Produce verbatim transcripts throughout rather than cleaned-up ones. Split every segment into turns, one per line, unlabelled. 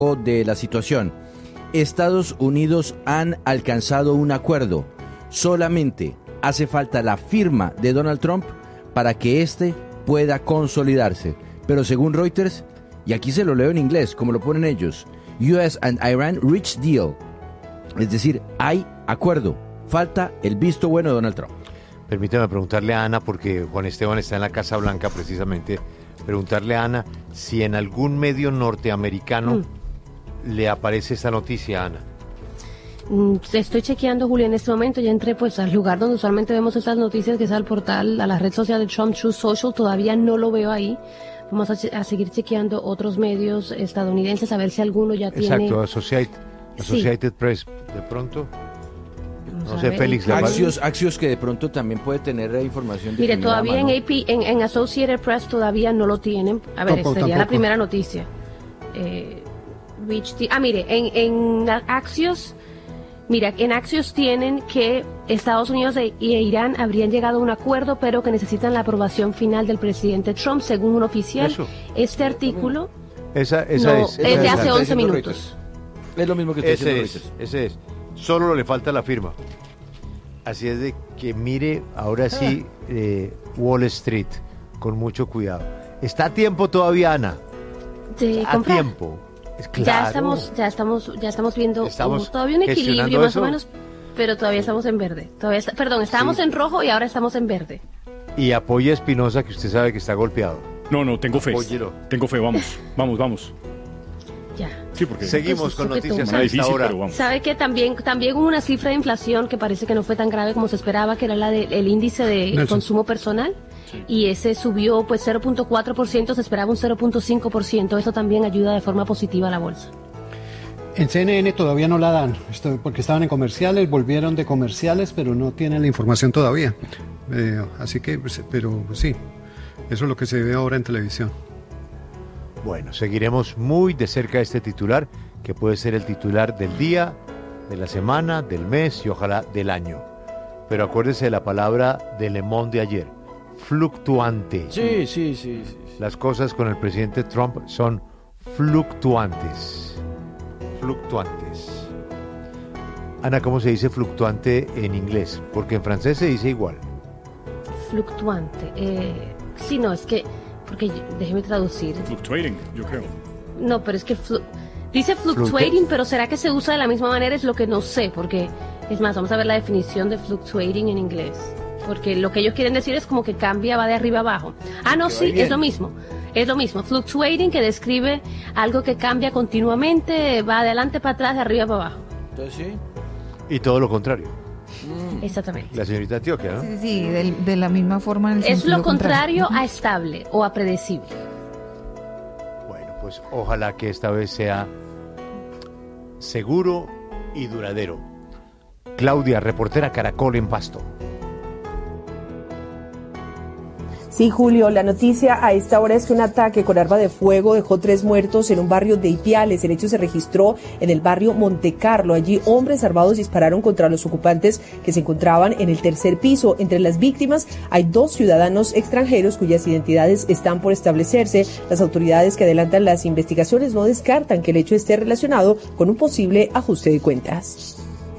de la situación. Estados Unidos han alcanzado un acuerdo. Solamente hace falta la firma de Donald Trump para que éste pueda consolidarse. Pero según Reuters, y aquí se lo leo en inglés, como lo ponen ellos, U S and Iran reached deal. Es decir, hay acuerdo. Falta el visto bueno de Donald Trump.
Permítame preguntarle a Ana, porque Juan Esteban está en la Casa Blanca precisamente, preguntarle a Ana si en algún medio norteamericano mm. le aparece esta noticia, Ana.
Estoy chequeando, Julio, en este momento. Ya entré pues al lugar donde usualmente vemos estas noticias, que es al portal, a la red social de Trump, Truth Social. Todavía no lo veo ahí. Vamos a, a seguir chequeando otros medios estadounidenses a ver si alguno ya
Exacto,
tiene...
Exacto, Associated, Associated sí. Press, de pronto...
Vamos
no sé, Félix.
Axios, Axios que de pronto también puede tener información de
Mire, todavía
mano.
en A P, en, en Associated Press todavía no lo tienen. A ver,
Tampoco,
sería
tampoco.
la primera noticia. Eh, Rich, ah, mire, en, en Axios, mira, en Axios tienen que Estados Unidos e, e Irán habrían llegado a un acuerdo, pero que necesitan la aprobación final del presidente Trump, según un oficial.
Eso.
Este artículo
esa, esa
no,
es, esa
es de
es
hace
la-
once minutos.
Es lo mismo que estoy
Ese
diciendo.
es, ese es. Solo le falta la firma. Así es de que mire ahora sí eh, Wall Street con mucho cuidado. Está a tiempo todavía, Ana.
De
A
comprar.
tiempo. Es
Ya
claro.
estamos, ya estamos, ya estamos viendo
Estamos
uh, todavía un equilibrio
gestionando
más
eso.
o menos, pero todavía estamos en verde. Todavía está- perdón, estábamos
Sí.
en rojo y ahora estamos en verde.
Y apoya a Espinosa, que usted sabe que está golpeado.
No, no, tengo fe.
Apóyelo.
Tengo fe, vamos, vamos, vamos.
Ya.
Sí, porque
Seguimos
Entonces,
con
¿eso qué
noticias
toma?
a
es
esta
difícil,
hora.
pero vamos.
Sabe que también, también hubo una cifra de inflación que parece que no fue tan grave como se esperaba, que era la del índice de
Nelson.
consumo personal, y ese subió pues cero punto cuatro por ciento, se esperaba un cero punto cinco por ciento. Eso también ayuda de forma positiva a la bolsa.
En C N N todavía no la dan, esto- porque estaban en comerciales, volvieron de comerciales, pero no tienen la información todavía. Eh, así que, pues, pero sí, eso es lo que se ve ahora en televisión.
Bueno, seguiremos muy de cerca este titular, que puede ser el titular del día, de la semana, del mes y ojalá del año. Pero acuérdese de la palabra de Le Monde de ayer, fluctuante.
Sí, sí, sí, sí.
Las cosas con el presidente Trump son fluctuantes. Fluctuantes. Ana, ¿cómo se dice fluctuante en inglés? Porque en francés se dice igual.
Fluctuante. Eh, sí, no, es que, porque yo- déjeme traducir.
Fluctuating, yo creo.
No, pero es que flu- dice fluctuating, pero ¿será que se usa de la misma manera? Es lo que no sé, porque es más, vamos a ver la definición de fluctuating en inglés. Porque lo que ellos quieren decir es como que cambia, va de arriba a abajo. Ah, no,
Que va
sí,
y viene.
es lo mismo. Es lo mismo. Fluctuating, que describe algo que cambia continuamente, va de adelante para atrás, de arriba para abajo.
Entonces, sí.
Y todo lo contrario.
Exactamente.
La señorita Antioquia, ¿no?
Sí, sí, del- de, la misma forma. En el
Es
sentido
lo contrario
Ujú.
a estable o a predecible.
Bueno, pues ojalá que esta vez sea seguro y duradero. Claudia, reportera Caracol en Pasto.
Sí, Julio, la noticia a esta hora es que un ataque con arma de fuego dejó tres muertos en un barrio de Ipiales. El hecho se registró en el barrio Montecarlo. Allí hombres armados dispararon contra los ocupantes que se encontraban en el tercer piso. Entre las víctimas hay dos ciudadanos extranjeros cuyas identidades están por establecerse. Las autoridades que adelantan las investigaciones no descartan que el hecho esté relacionado con un posible ajuste de cuentas.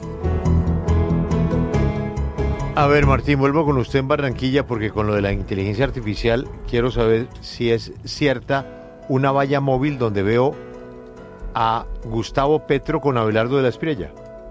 A ver, Martín, vuelvo con usted en Barranquilla porque con lo de la inteligencia artificial quiero saber si es cierta una valla móvil donde veo a Gustavo Petro con Abelardo de la Espriella.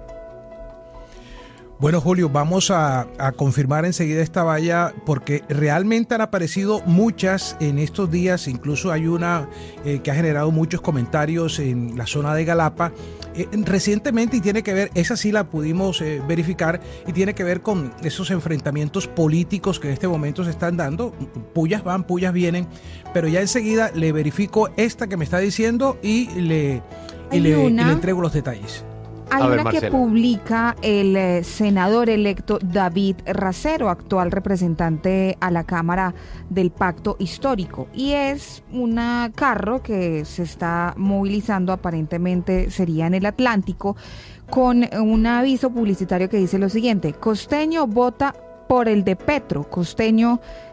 Bueno, Julio, vamos a, a confirmar enseguida esta valla porque realmente han aparecido muchas en estos días, incluso hay una eh, que ha generado muchos comentarios en la zona de Galapa eh, recientemente y tiene que ver, esa sí la pudimos eh, verificar y tiene que ver con esos enfrentamientos políticos que en este momento se están dando, pullas van, pullas vienen, pero ya enseguida le verifico esta que me está diciendo y le, y
Hay
le, y
una-
le entrego los detalles.
Hay
A ver,
una que
Marcela.
publica el eh, senador electo David Racero, actual representante a la Cámara del Pacto Histórico, y es un carro que se está movilizando, aparentemente sería en el Atlántico, con un aviso publicitario que dice lo siguiente: Costeño vota por el de Petro. Costeño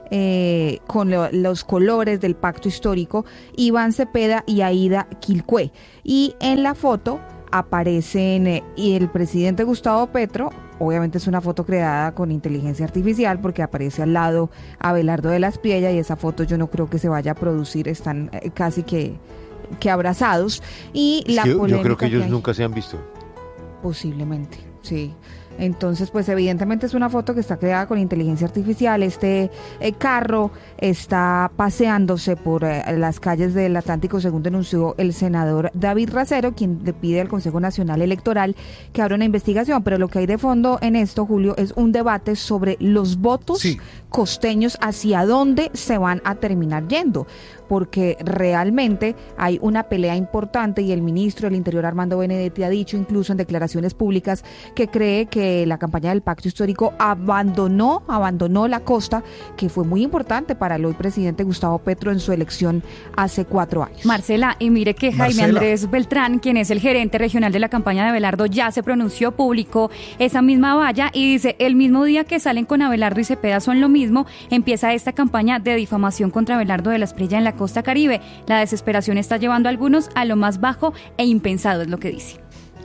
eh, con lo, los colores del pacto histórico, Iván Cepeda y Aída Quilcue. Y en la foto aparecen eh, y el presidente Gustavo Petro. Obviamente es una foto creada con inteligencia artificial porque aparece al lado Abelardo de la Espriella y esa foto yo no creo que se vaya a producir, están eh, casi que, que abrazados. Y
es
la
que yo,
polémica
yo creo que ellos
que hay,
nunca se han visto.
posiblemente, sí. Entonces, pues evidentemente es una foto que está creada con inteligencia artificial. Este eh, carro está paseándose por eh, las calles del Atlántico, según denunció el senador David Racero, quien le pide al Consejo Nacional Electoral que abra una investigación. Pero lo que hay de fondo en esto, Julio, es un debate sobre los votos sí. costeños, hacia dónde se van a terminar yendo, porque realmente hay una pelea importante y el ministro del Interior, Armando Benedetti, ha dicho incluso en declaraciones públicas que cree que la campaña del pacto histórico abandonó, abandonó la costa, que fue muy importante para el hoy presidente Gustavo Petro en su elección hace cuatro años.
Marcela, y mire que Jaime
Marcela.
Andrés Beltrán, quien es el gerente regional de la campaña de Abelardo, ya se pronunció, publicó esa misma valla y dice, el mismo día que salen con Abelardo y Cepeda son lo mismo, empieza esta campaña de difamación contra Abelardo de la Espriella en la costa caribe. La desesperación está llevando a algunos a lo más bajo e impensado, es lo que dice.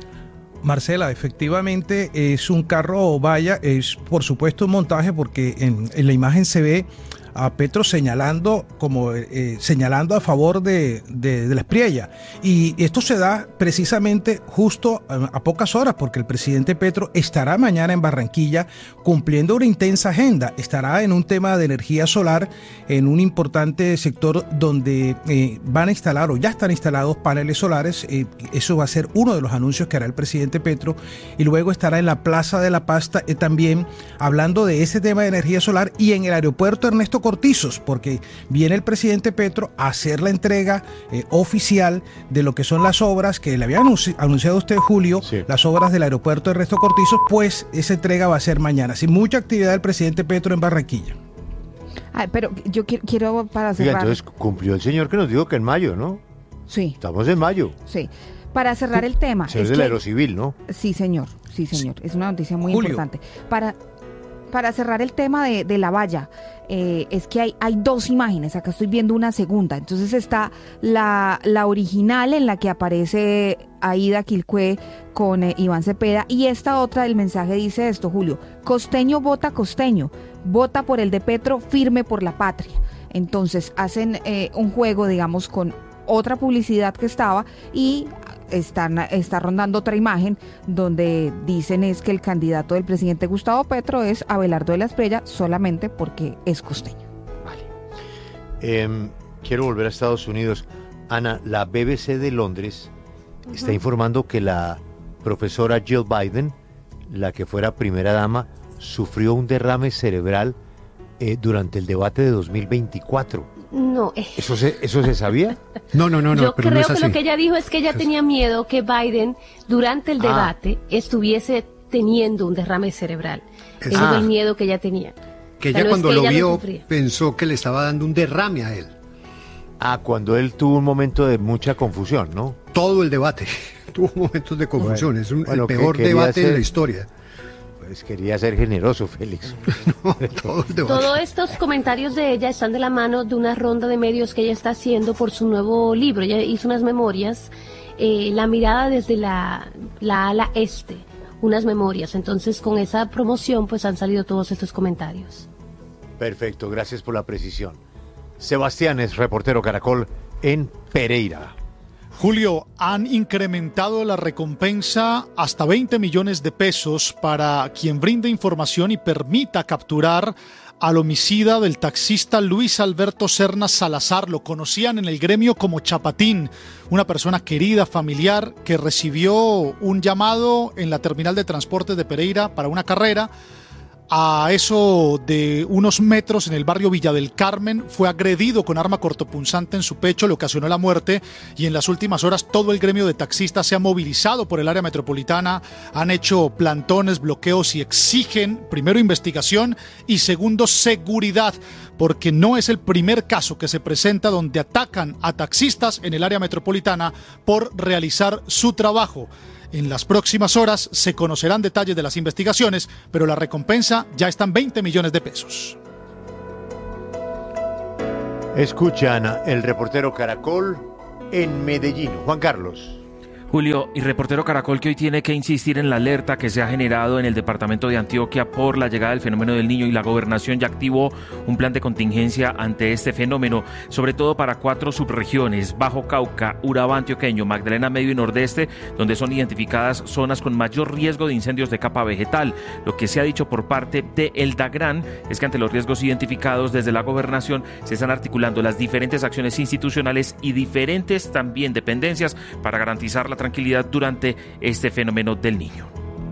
Marcela, efectivamente es un carro valla, es por supuesto un montaje porque en, en la imagen se ve a Petro señalando como eh, señalando a favor de, de, de la Espriella, y esto se da precisamente justo a, a pocas horas porque el presidente Petro estará mañana en Barranquilla cumpliendo una intensa agenda, estará en un tema de energía solar en un importante sector donde eh, van a instalar o ya están instalados paneles solares, eh, eso va a ser uno de los anuncios que hará el presidente Petro, y luego estará en la Plaza de la Paz eh, también hablando de ese tema de energía solar, y en el aeropuerto Ernesto Cortizos, porque viene el presidente Petro a hacer la entrega eh, oficial de lo que son las obras que le había anunci- anunciado usted, Julio, sí. las obras del aeropuerto Ernesto Cortizos, pues esa entrega va a ser mañana. Sin mucha actividad del presidente Petro en Barranquilla.
Ay, pero yo quiero, quiero para cerrar.
Oiga, entonces cumplió el señor que nos dijo que en mayo, ¿no?
Sí.
Estamos en mayo.
Sí. Para cerrar el tema.
Señor
es
del
que,
Aerocivil, ¿no?
Sí, señor. Sí, señor. Es una noticia muy
Julio.
importante. Para... Para cerrar el tema de, de la valla, eh, es que hay, hay dos imágenes, acá estoy viendo una segunda, entonces está la, la original en la que aparece Aída Quilcue con eh, Iván Cepeda, y esta otra, el mensaje dice esto, Julio: costeño vota costeño, vota por el de Petro, firme por la patria. Entonces hacen eh, un juego, digamos, con otra publicidad que estaba, y están, está rondando otra imagen donde dicen es que el candidato del presidente Gustavo Petro es Abelardo de la Espriella solamente porque es costeño.
Vale. Eh, quiero volver a Estados Unidos. Ana, la B B C de Londres uh-huh. está informando que la profesora Jill Biden, la que fuera primera dama, sufrió un derrame cerebral eh, durante el debate de dos mil veinticuatro.
No.
¿Eso se, eso se sabía?
No, no, no, no.
Yo
pero
creo
no es
que
así.
lo que ella dijo es que ella tenía miedo que Biden, durante el debate, ah. estuviese teniendo un derrame cerebral. Ese ah. es el miedo que ella tenía.
Que ella, o sea, no cuando que lo ella vio lo pensó que le estaba dando un derrame a él.
Ah, cuando él tuvo un momento de mucha confusión, ¿no?
Todo el debate tuvo momentos de confusión. Bueno, es un, bueno, el peor debate ser... de la historia.
Pues quería ser generoso, Félix.
No, todo
Todos estos comentarios de ella están de la mano de una ronda de medios que ella está haciendo por su nuevo libro. Ella hizo unas memorias, eh, La mirada desde la, la ala este, unas memorias. Entonces, con esa promoción, pues han salido todos estos comentarios.
Perfecto, gracias por la precisión. Sebastián es reportero Caracol en Pereira.
Julio, han incrementado la recompensa hasta veinte millones de pesos para quien brinde información y permita capturar al homicida del taxista Luis Alberto Serna Salazar. Lo conocían en el gremio como Chapatín, una persona querida, familiar, que recibió un llamado en la terminal de transportes de Pereira para una carrera. A eso de unos metros en el barrio Villa del Carmen, fue agredido con arma cortopunzante en su pecho, le ocasionó la muerte, y en las últimas horas todo el gremio de taxistas se ha movilizado por el área metropolitana, han hecho plantones, bloqueos y exigen, primero, investigación y segundo, seguridad, porque no es el primer caso que se presenta donde atacan a taxistas en el área metropolitana por realizar su trabajo. En las próximas horas se conocerán detalles de las investigaciones, pero la recompensa ya está en veinte millones de pesos.
Escuchan el reportero Caracol en Medellín. Juan Carlos.
Julio, y reportero Caracol que hoy tiene que insistir en la alerta que se ha generado en el departamento de Antioquia por la llegada del fenómeno del Niño, y la gobernación ya activó un plan de contingencia ante este fenómeno, sobre todo para cuatro subregiones: Bajo Cauca, Urabá Antioqueño, Magdalena Medio y Nordeste, donde son identificadas zonas con mayor riesgo de incendios de capa vegetal. Lo que se ha dicho por parte de El Dagran es que ante los riesgos identificados desde la gobernación se están articulando las diferentes acciones institucionales y diferentes también dependencias para garantizar la tranquilidad durante este fenómeno del Niño.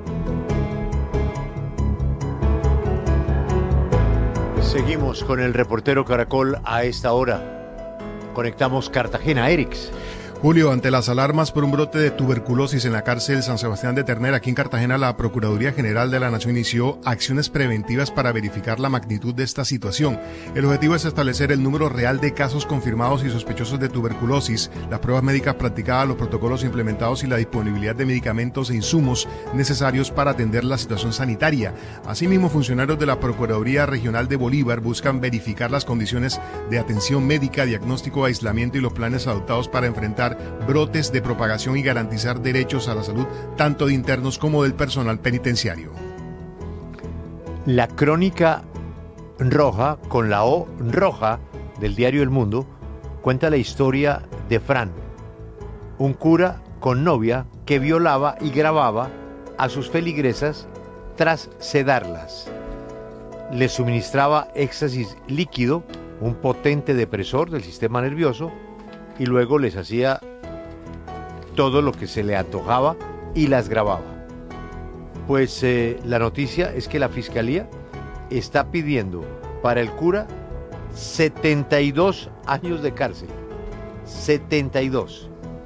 Seguimos con el reportero Caracol a esta hora. Conectamos Cartagena, Erix.
Julio, ante las alarmas por un brote de tuberculosis en la cárcel San Sebastián de Ternera, aquí en Cartagena, la Procuraduría General de la Nación inició acciones preventivas para verificar la magnitud de esta situación. El objetivo es establecer el número real de casos confirmados y sospechosos de tuberculosis, las pruebas médicas practicadas, los protocolos implementados y la disponibilidad de medicamentos e insumos necesarios para atender la situación sanitaria. Asimismo, funcionarios de la Procuraduría Regional de Bolívar buscan verificar las condiciones de atención médica, diagnóstico, aislamiento y los planes adoptados para enfrentar brotes de propagación y garantizar derechos a la salud tanto de internos como del personal penitenciario.
La crónica roja, con la O roja, del diario El Mundo, cuenta la historia de Fran, un cura con novia que violaba y grababa a sus feligresas tras sedarlas. Les suministraba éxtasis líquido, un potente depresor del sistema nervioso, y luego les hacía todo lo que se le antojaba y las grababa. Pues eh, la noticia es que la Fiscalía está pidiendo para el cura setenta y dos años de cárcel. setenta y dos.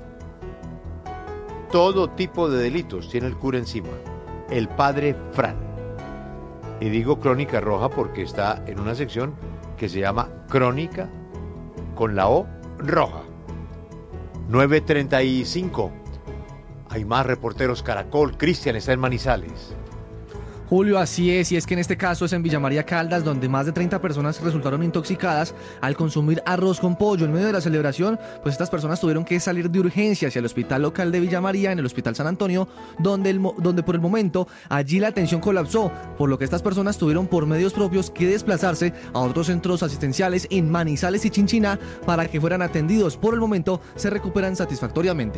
Todo tipo de delitos tiene el cura encima. El padre Fran. Y digo crónica roja porque está en una sección que se llama Crónica con la O roja. nueve treinta y cinco. Hay más reporteros Caracol. Cristian está en Manizales.
Julio, así es, y es que en este caso es en Villa María Caldas, donde más de treinta personas resultaron intoxicadas al consumir arroz con pollo. En medio de la celebración, pues estas personas tuvieron que salir de urgencia hacia el hospital local de Villa María, en el Hospital San Antonio, donde, el, donde por el momento allí la atención colapsó, por lo que estas personas tuvieron por medios propios que desplazarse a otros centros asistenciales en Manizales y Chinchiná para que fueran atendidos. Por el momento se recuperan satisfactoriamente.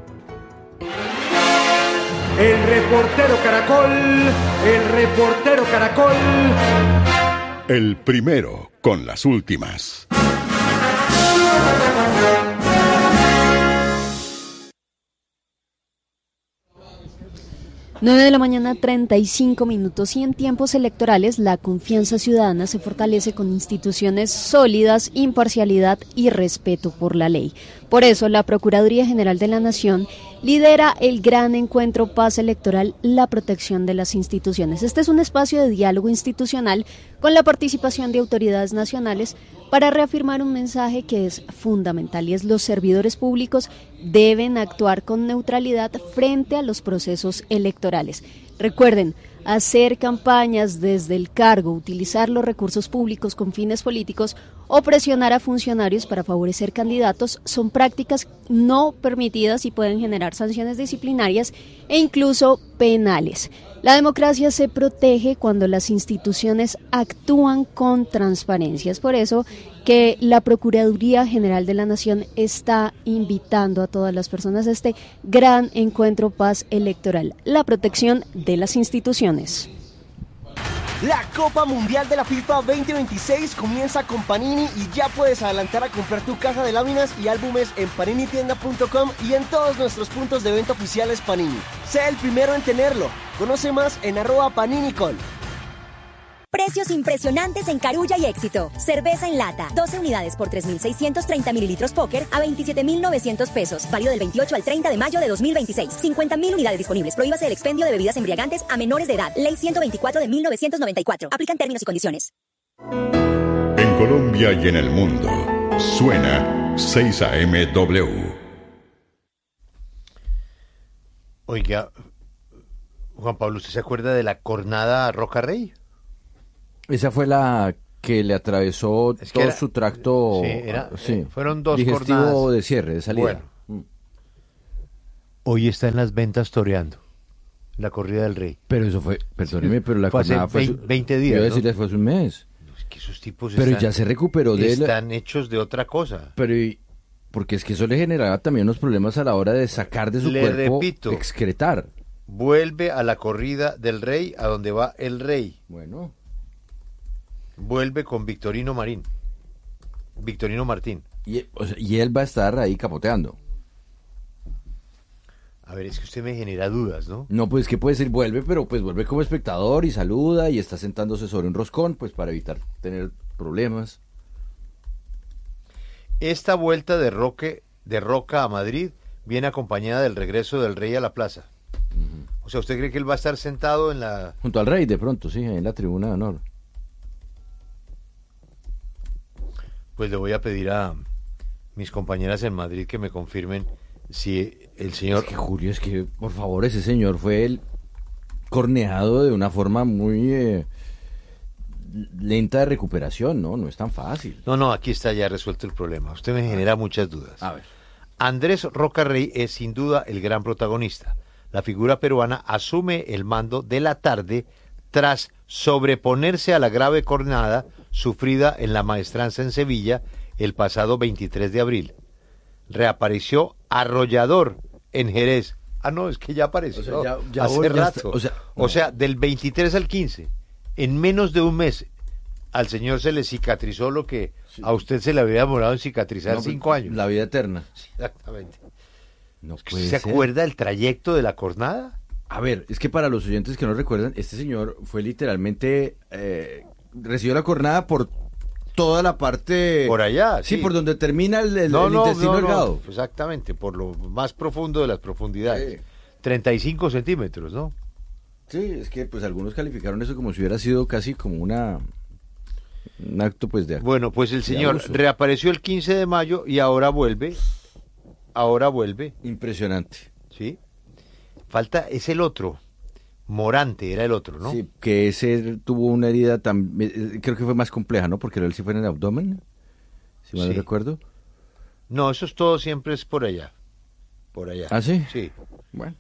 El reportero Caracol, el reportero Caracol.
El primero con las últimas.
nueve de la mañana, treinta y cinco minutos, y en tiempos electorales la confianza ciudadana se fortalece con instituciones sólidas, imparcialidad y respeto por la ley. Por eso, la Procuraduría General de la Nación lidera el gran encuentro Paz Electoral, la protección de las instituciones. Este es un espacio de diálogo institucional con la participación de autoridades nacionales para reafirmar un mensaje que es fundamental, y es: los servidores públicos deben actuar con neutralidad frente a los procesos electorales. Recuerden, hacer campañas desde el cargo, utilizar los recursos públicos con fines políticos o presionar a funcionarios para favorecer candidatos son prácticas no permitidas y pueden generar sanciones disciplinarias e incluso penales. La democracia se protege cuando las instituciones actúan con transparencia. Es por eso que la Procuraduría General de la Nación está invitando a todas las personas a este gran encuentro Paz Electoral, la protección de las instituciones.
La Copa Mundial de la FIFA veinte veintiséis comienza con Panini y ya puedes adelantar a comprar tu caja de láminas y álbumes en panini tienda punto com y en todos nuestros puntos de venta oficiales Panini. Sé el primero en tenerlo. Conoce más en arroba paninicol.
Precios impresionantes en Carulla y Éxito. Cerveza en lata, doce unidades por tres mil seiscientos treinta mililitros Póker a veintisiete mil novecientos pesos. Válido del veintiocho al treinta de mayo de dos mil veintiséis. cincuenta mil unidades disponibles. Prohíbase el expendio de bebidas embriagantes a menores de edad. Ley ciento veinticuatro de mil novecientos noventa y cuatro. Aplican términos y condiciones.
En Colombia y en el mundo, suena seis A M W.
Oiga, Juan Pablo, ¿usted se acuerda de la cornada Roca Rey?
Esa fue la que le atravesó
Es que
todo
era-
su tracto
sí, era-
sí,
eh, fueron dos
digestivo
jornadas.
de cierre, de salida.
Bueno. Hoy está en las ventas toreando la corrida del Rey.
Pero eso fue, perdóneme, pero la
Fue hace
jornada fue
veinte,
su-
veinte
Iba
días,
a
¿no?
decirle, fue hace un mes.
Es que esos tipos
Pero
están-
ya se recuperó de la-
Están hechos de otra cosa.
Pero y- porque es que eso le generaba también unos problemas a la hora de sacar de su
Le
cuerpo,
repito.
excretar.
Vuelve a la corrida del Rey, a donde va el Rey.
Bueno.
Vuelve con Victorino Marín. Victorino Martín.
Y, o sea, y él va a estar ahí capoteando.
A ver, es que usted me genera dudas, ¿no?
No, pues que puede decir vuelve, pero pues vuelve como espectador y saluda y está sentándose sobre un roscón, pues para evitar tener problemas.
Esta vuelta de Roque, de Roca a Madrid viene acompañada del regreso del Rey a la plaza. O sea, ¿usted cree que él va a estar sentado en la...
Junto al rey, de pronto, sí, en la tribuna de honor.
Pues le voy a pedir a mis compañeras en Madrid que me confirmen si el señor...
Es que Julio, es que, por favor, ese señor fue el corneado de una forma muy eh, lenta de recuperación, ¿no? No es tan fácil.
No, no, aquí está ya resuelto el problema. Usted me genera muchas dudas.
A ver.
Andrés Roca Rey es sin duda el gran protagonista. La figura peruana asume el mando de la tarde tras sobreponerse a la grave cornada sufrida en la Maestranza en Sevilla el pasado veintitrés de abril. Reapareció arrollador en Jerez. Ah, no, es que ya apareció.
O sea, ya- ya
hace
hoy ya
rato.
está- o sea,
o sea, del veintitrés al quince, en menos de un mes, al señor se le cicatrizó lo que a usted se le había demorado en cicatrizar
No,
cinco años.
La vida eterna.
Exactamente.
No
¿Se
puede ser.
acuerda el trayecto de la cornada?
A ver, es que para los oyentes que no recuerdan, este señor fue literalmente, eh, recibió la cornada por toda la parte...
Por allá,
Sí,
sí.
por donde termina el, el-
No,
el
no,
intestino
no, no,
delgado.
exactamente, por lo más profundo de las profundidades.
Sí.
treinta y cinco centímetros, ¿no?
Sí, es que pues algunos calificaron eso como si hubiera sido casi como una un acto pues de
Bueno, pues el
de
señor
abuso.
reapareció el quince de mayo y ahora vuelve. Ahora vuelve.
Impresionante.
Sí. Falta, es el otro. Morante era el otro, ¿no?
Sí, que ese tuvo una herida tan, eh, creo que fue más compleja, ¿no? Porque él sí fue en el abdomen, si mal no
Sí.
recuerdo.
No, eso es todo, siempre es por allá. Por allá.
¿Ah, sí?
Sí.
Bueno.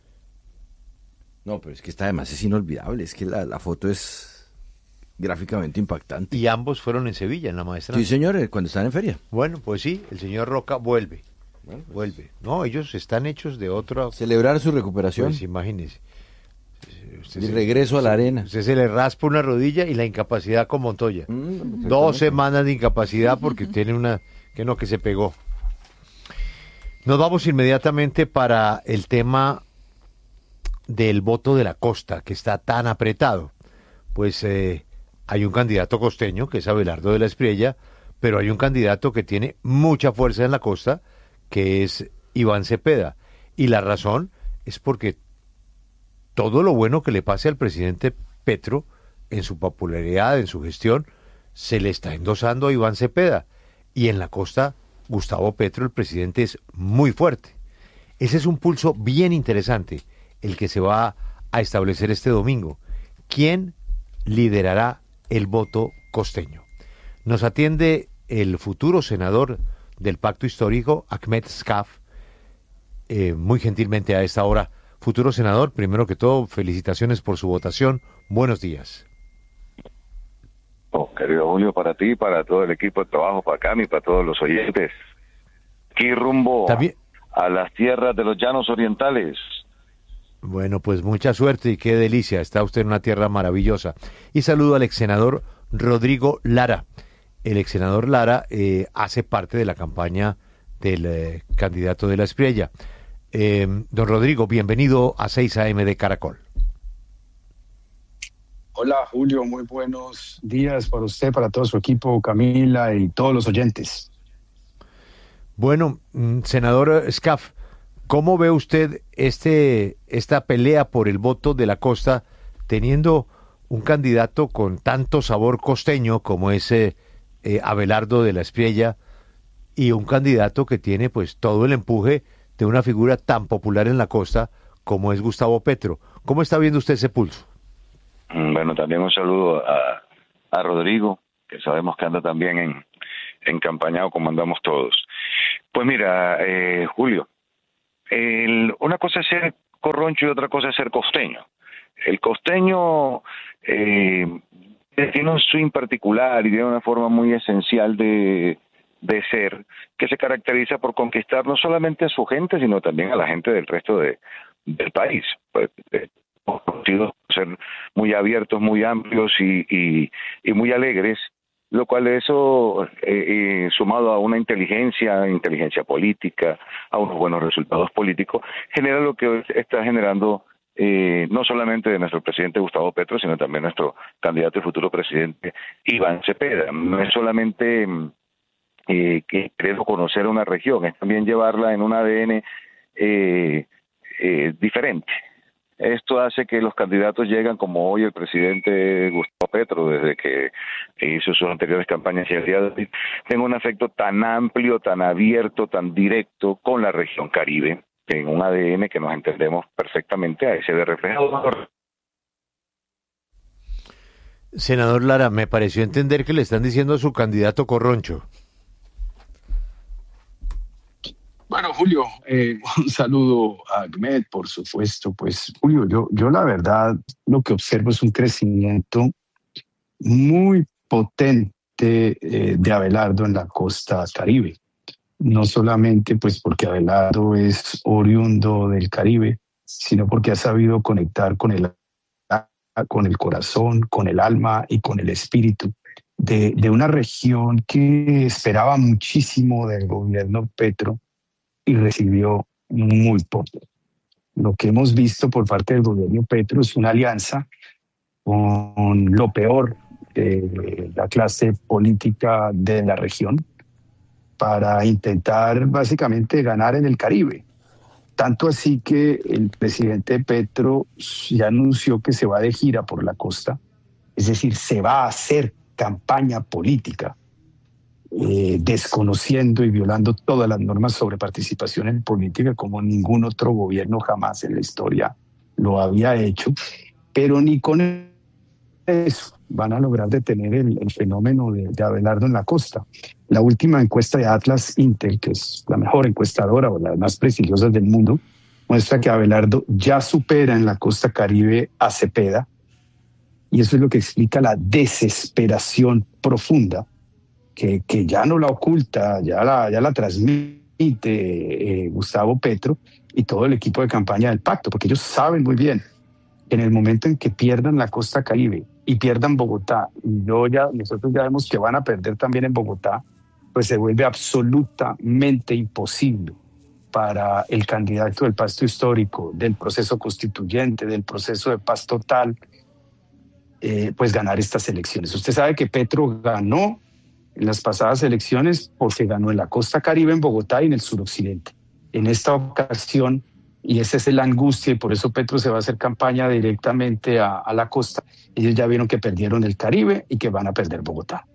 No, pero es que esta además es inolvidable, es que la, la foto es gráficamente impactante.
Y ambos fueron en Sevilla, en la maestra.
Sí, señores, cuando estaban en feria.
Bueno, pues sí, el señor Roca vuelve.
Bueno, pues,
Vuelve. No, ellos están hechos de otra...
celebrar su recuperación
Pues imagínese. Usted
y
se-
regreso a la arena.
Usted se le raspa una rodilla y la incapacidad con Montoya.
Mm,
Dos semanas de incapacidad porque tiene una que no que se pegó. Nos vamos inmediatamente para el tema del voto de la costa, que está tan apretado. Pues eh, hay un candidato costeño, que es Abelardo de la Espriella, pero hay un candidato que tiene mucha fuerza en la costa, que es Iván Cepeda. Y la razón es porque todo lo bueno que le pase al presidente Petro en su popularidad, en su gestión, se le está endosando a Iván Cepeda. Y en la costa, Gustavo Petro, el presidente, es muy fuerte. Ese es un pulso bien interesante, el que se va a establecer este domingo. ¿Quién liderará el voto costeño? Nos atiende el futuro senador del Pacto Histórico, Ahmed Skaf, eh, muy gentilmente a esta hora. Futuro senador, primero que todo, felicitaciones por su votación. Buenos días.
Oh, querido Julio, para ti, para todo el equipo de trabajo, para Cami, para todos los oyentes. Aquí rumbo
También-
a las tierras de los llanos orientales.
Bueno, pues mucha suerte y qué delicia. Está usted en una tierra maravillosa. Y saludo al ex senador Rodrigo Lara. El ex senador Lara eh, hace parte de la campaña del eh, candidato de la Espriella. Eh, don Rodrigo, bienvenido a seis A M de Caracol.
Hola Julio, muy buenos días para usted, para todo su equipo, Camila y todos los oyentes.
Bueno, mm, senador Skaf, ¿cómo ve usted este esta pelea por el voto de la costa, teniendo un candidato con tanto sabor costeño como es eh, eh, Abelardo de la Espriella y un candidato que tiene pues todo el empuje de una figura tan popular en la costa como es Gustavo Petro? ¿Cómo está viendo usted ese pulso?
Mm, Bueno, también un saludo a, a Rodrigo, que sabemos que anda también en, en campaña, como andamos todos. Pues mira, eh, Julio, el, una cosa es ser corroncho y otra cosa es ser costeño. El costeño eh, tiene un swing particular y tiene una forma muy esencial de, de ser, que se caracteriza por conquistar no solamente a su gente, sino también a la gente del resto de, del país. Pues, eh, ser muy abiertos, muy amplios y, y, y muy alegres, lo cual eso, eh, eh, sumado a una inteligencia, inteligencia política, a unos buenos resultados políticos, genera lo que está generando eh, no solamente de nuestro presidente Gustavo Petro, sino también nuestro candidato y futuro presidente Iván Cepeda. No es solamente eh, que creo conocer una región, es también llevarla en un A D N eh, eh, diferente. Esto hace que los candidatos lleguen como hoy el presidente Gustavo Petro, desde que hizo sus anteriores campañas y el día de hoy, tenga un efecto tan amplio, tan abierto, tan directo con la región Caribe, en un A D N que nos entendemos perfectamente a ese de reflejado.
Senador Lara, me pareció entender que le están diciendo a su candidato corroncho.
Bueno, Julio, eh, un saludo a Ahmed, por supuesto. Pues, Julio, yo, yo la verdad lo que observo es un crecimiento muy potente eh, de Abelardo en la costa Caribe. No solamente pues porque Abelardo es oriundo del Caribe, sino porque ha sabido conectar con el, con el corazón, con el alma y con el espíritu de, de una región que esperaba muchísimo del gobierno Petro y recibió muy poco. Lo que hemos visto por parte del gobierno Petro es una alianza con lo peor de la clase política de la región para intentar básicamente ganar en el Caribe. Tanto así que el presidente Petro ya anunció que se va de gira por la costa, es decir, se va a hacer campaña política, Eh, desconociendo y violando todas las normas sobre participación en política como ningún otro gobierno jamás en la historia lo había hecho, pero ni con eso van a lograr detener el, el fenómeno de, de Abelardo en la costa. La última encuesta de Atlas Intel, que es la mejor encuestadora o las más prestigiosas del mundo, muestra que Abelardo ya supera en la costa Caribe a Cepeda, y eso es lo que explica la desesperación profunda Que, que ya no la oculta, ya la, ya la transmite eh, Gustavo Petro y todo el equipo de campaña del pacto, porque ellos saben muy bien que en el momento en que pierdan la costa Caribe y pierdan Bogotá, y yo ya, nosotros ya vemos que van a perder también en Bogotá, pues se vuelve absolutamente imposible para el candidato del pacto histórico, del proceso constituyente, del proceso de paz total, eh, pues ganar estas elecciones. Usted sabe que Petro ganó en las pasadas elecciones porque ganó en la costa Caribe, en Bogotá y en el suroccidente. En esta ocasión, y esa es la angustia, y por eso Petro se va a hacer campaña directamente a, a la costa, ellos ya vieron que perdieron el Caribe y que van a perder Bogotá.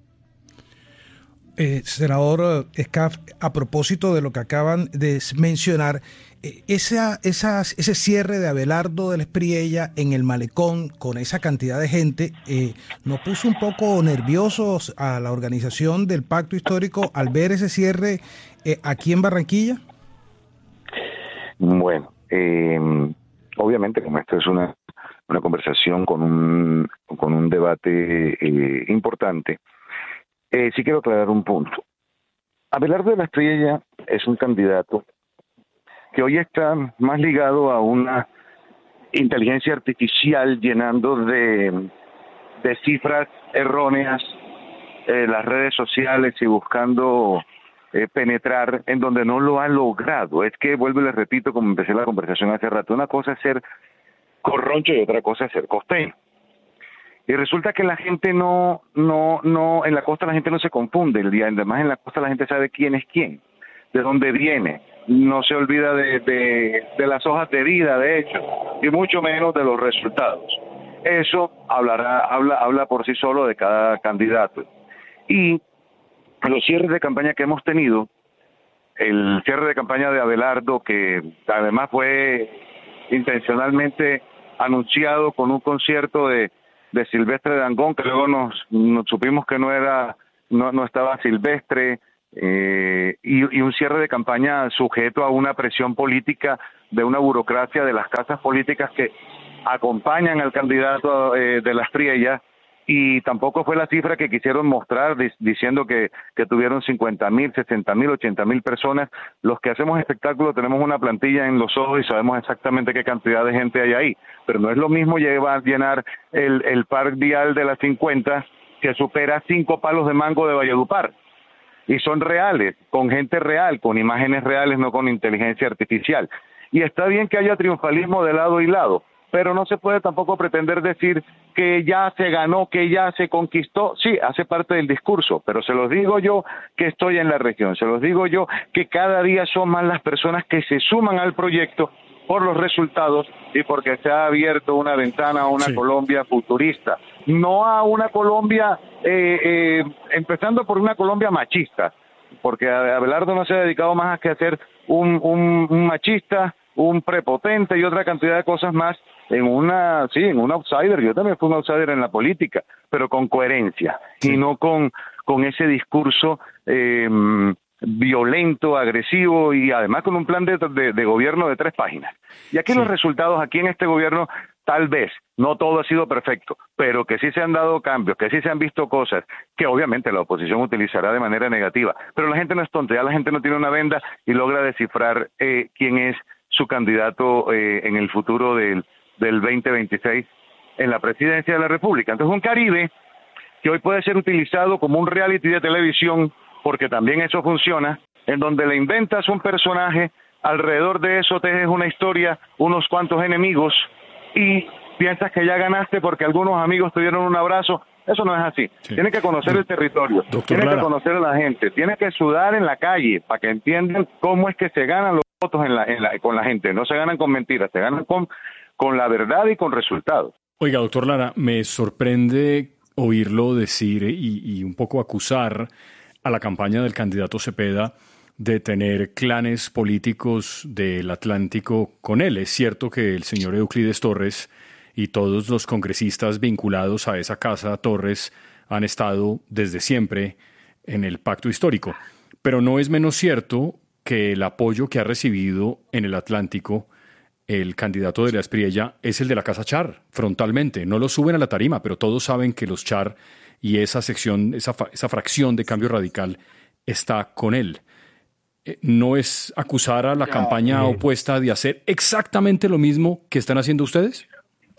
Eh, senador Escaf, a propósito de lo que acaban de mencionar, eh, esa, esas, ese cierre de Abelardo del Espriella en el malecón con esa cantidad de gente, eh, ¿no puso un poco nerviosos a la organización del Pacto Histórico al ver ese cierre eh, aquí en Barranquilla?
Bueno, eh, obviamente como esto es una, una conversación con un, con un debate eh, importante, Eh, sí quiero aclarar un punto. Abelardo de la Espriella es un candidato que hoy está más ligado a una inteligencia artificial llenando de, de cifras erróneas eh, las redes sociales y buscando eh, penetrar en donde no lo ha logrado. Es que, vuelvo y les repito, como empecé la conversación hace rato, una cosa es ser corroncho y otra cosa es ser costeño. Y resulta que la gente no, no, no, en la costa la gente no se confunde el día, además en la costa la gente sabe quién es quién, de dónde viene, no se olvida de, de, de las hojas de vida, de hecho, y mucho menos de los resultados. Eso hablará, habla, habla por sí solo de cada candidato. Y los cierres de campaña que hemos tenido, el cierre de campaña de Abelardo, que además fue intencionalmente anunciado con un concierto de de Silvestre Dangond, que luego nos, nos supimos que no era, no, no estaba Silvestre, eh, y, y un cierre de campaña sujeto a una presión política de una burocracia de las casas políticas que acompañan al candidato eh, de la Espriella, y tampoco fue la cifra que quisieron mostrar di- diciendo que, que tuvieron cincuenta mil, sesenta mil, ochenta mil personas. Los que hacemos espectáculo tenemos una plantilla en los ojos y sabemos exactamente qué cantidad de gente hay ahí, pero no es lo mismo llevar, llenar el, el Parque Vial de las cincuenta que supera cinco palos de mango de Valledupar, y son reales, con gente real, con imágenes reales, no con inteligencia artificial. Y está bien que haya triunfalismo de lado y lado, pero no se puede tampoco pretender decir que ya se ganó, que ya se conquistó. Sí, hace parte del discurso, pero se los digo yo que estoy en la región, se los digo yo que cada día son más las personas que se suman al proyecto por los resultados y porque se ha abierto una ventana a una sí. Colombia futurista, no a una Colombia, eh, eh, empezando por una Colombia machista, porque Abelardo no se ha dedicado más a que hacer un, un, un machista, un prepotente y otra cantidad de cosas más en una, sí, en un outsider. Yo también fui un outsider en la política, pero con coherencia, sí. y no con, con ese discurso eh, violento, agresivo, y además con un plan de, de, de gobierno de tres páginas. Y aquí sí. los resultados, aquí en este gobierno, tal vez, no todo ha sido perfecto, pero que sí se han dado cambios, que sí se han visto cosas, que obviamente la oposición utilizará de manera negativa, pero la gente no es tonta, ya la gente no tiene una venda y logra descifrar eh, quién es su candidato eh, en el futuro del, del veinte veintiséis en la presidencia de la República. Entonces, un Caribe que hoy puede ser utilizado como un reality de televisión, porque también eso funciona, en donde le inventas un personaje, alrededor de eso tejes una historia, unos cuantos enemigos, y piensas que ya ganaste porque algunos amigos te dieron un abrazo. Eso no es así. Sí. Tienes que conocer el territorio, tienes que conocer a la gente, tienes que sudar en la calle para que entiendan cómo es que se ganan los votos en la, en la, con la gente. No se ganan con mentiras, se ganan con, con la verdad y con resultados.
Oiga, doctor Lara, me sorprende oírlo decir y, y un poco acusar a la campaña del candidato Cepeda de tener clanes políticos del Atlántico con él. Es cierto que el señor Euclides Torres y todos los congresistas vinculados a esa casa Torres han estado desde siempre en el pacto histórico. Pero no es menos cierto que el apoyo que ha recibido en el Atlántico el candidato de la Espriella es el de la Casa Char, frontalmente. No lo suben a la tarima, pero todos saben que los Char y esa sección, esa, esa fracción de Cambio Radical está con él. ¿No es acusar a la ya, campaña eh. opuesta de hacer exactamente lo mismo que están haciendo ustedes?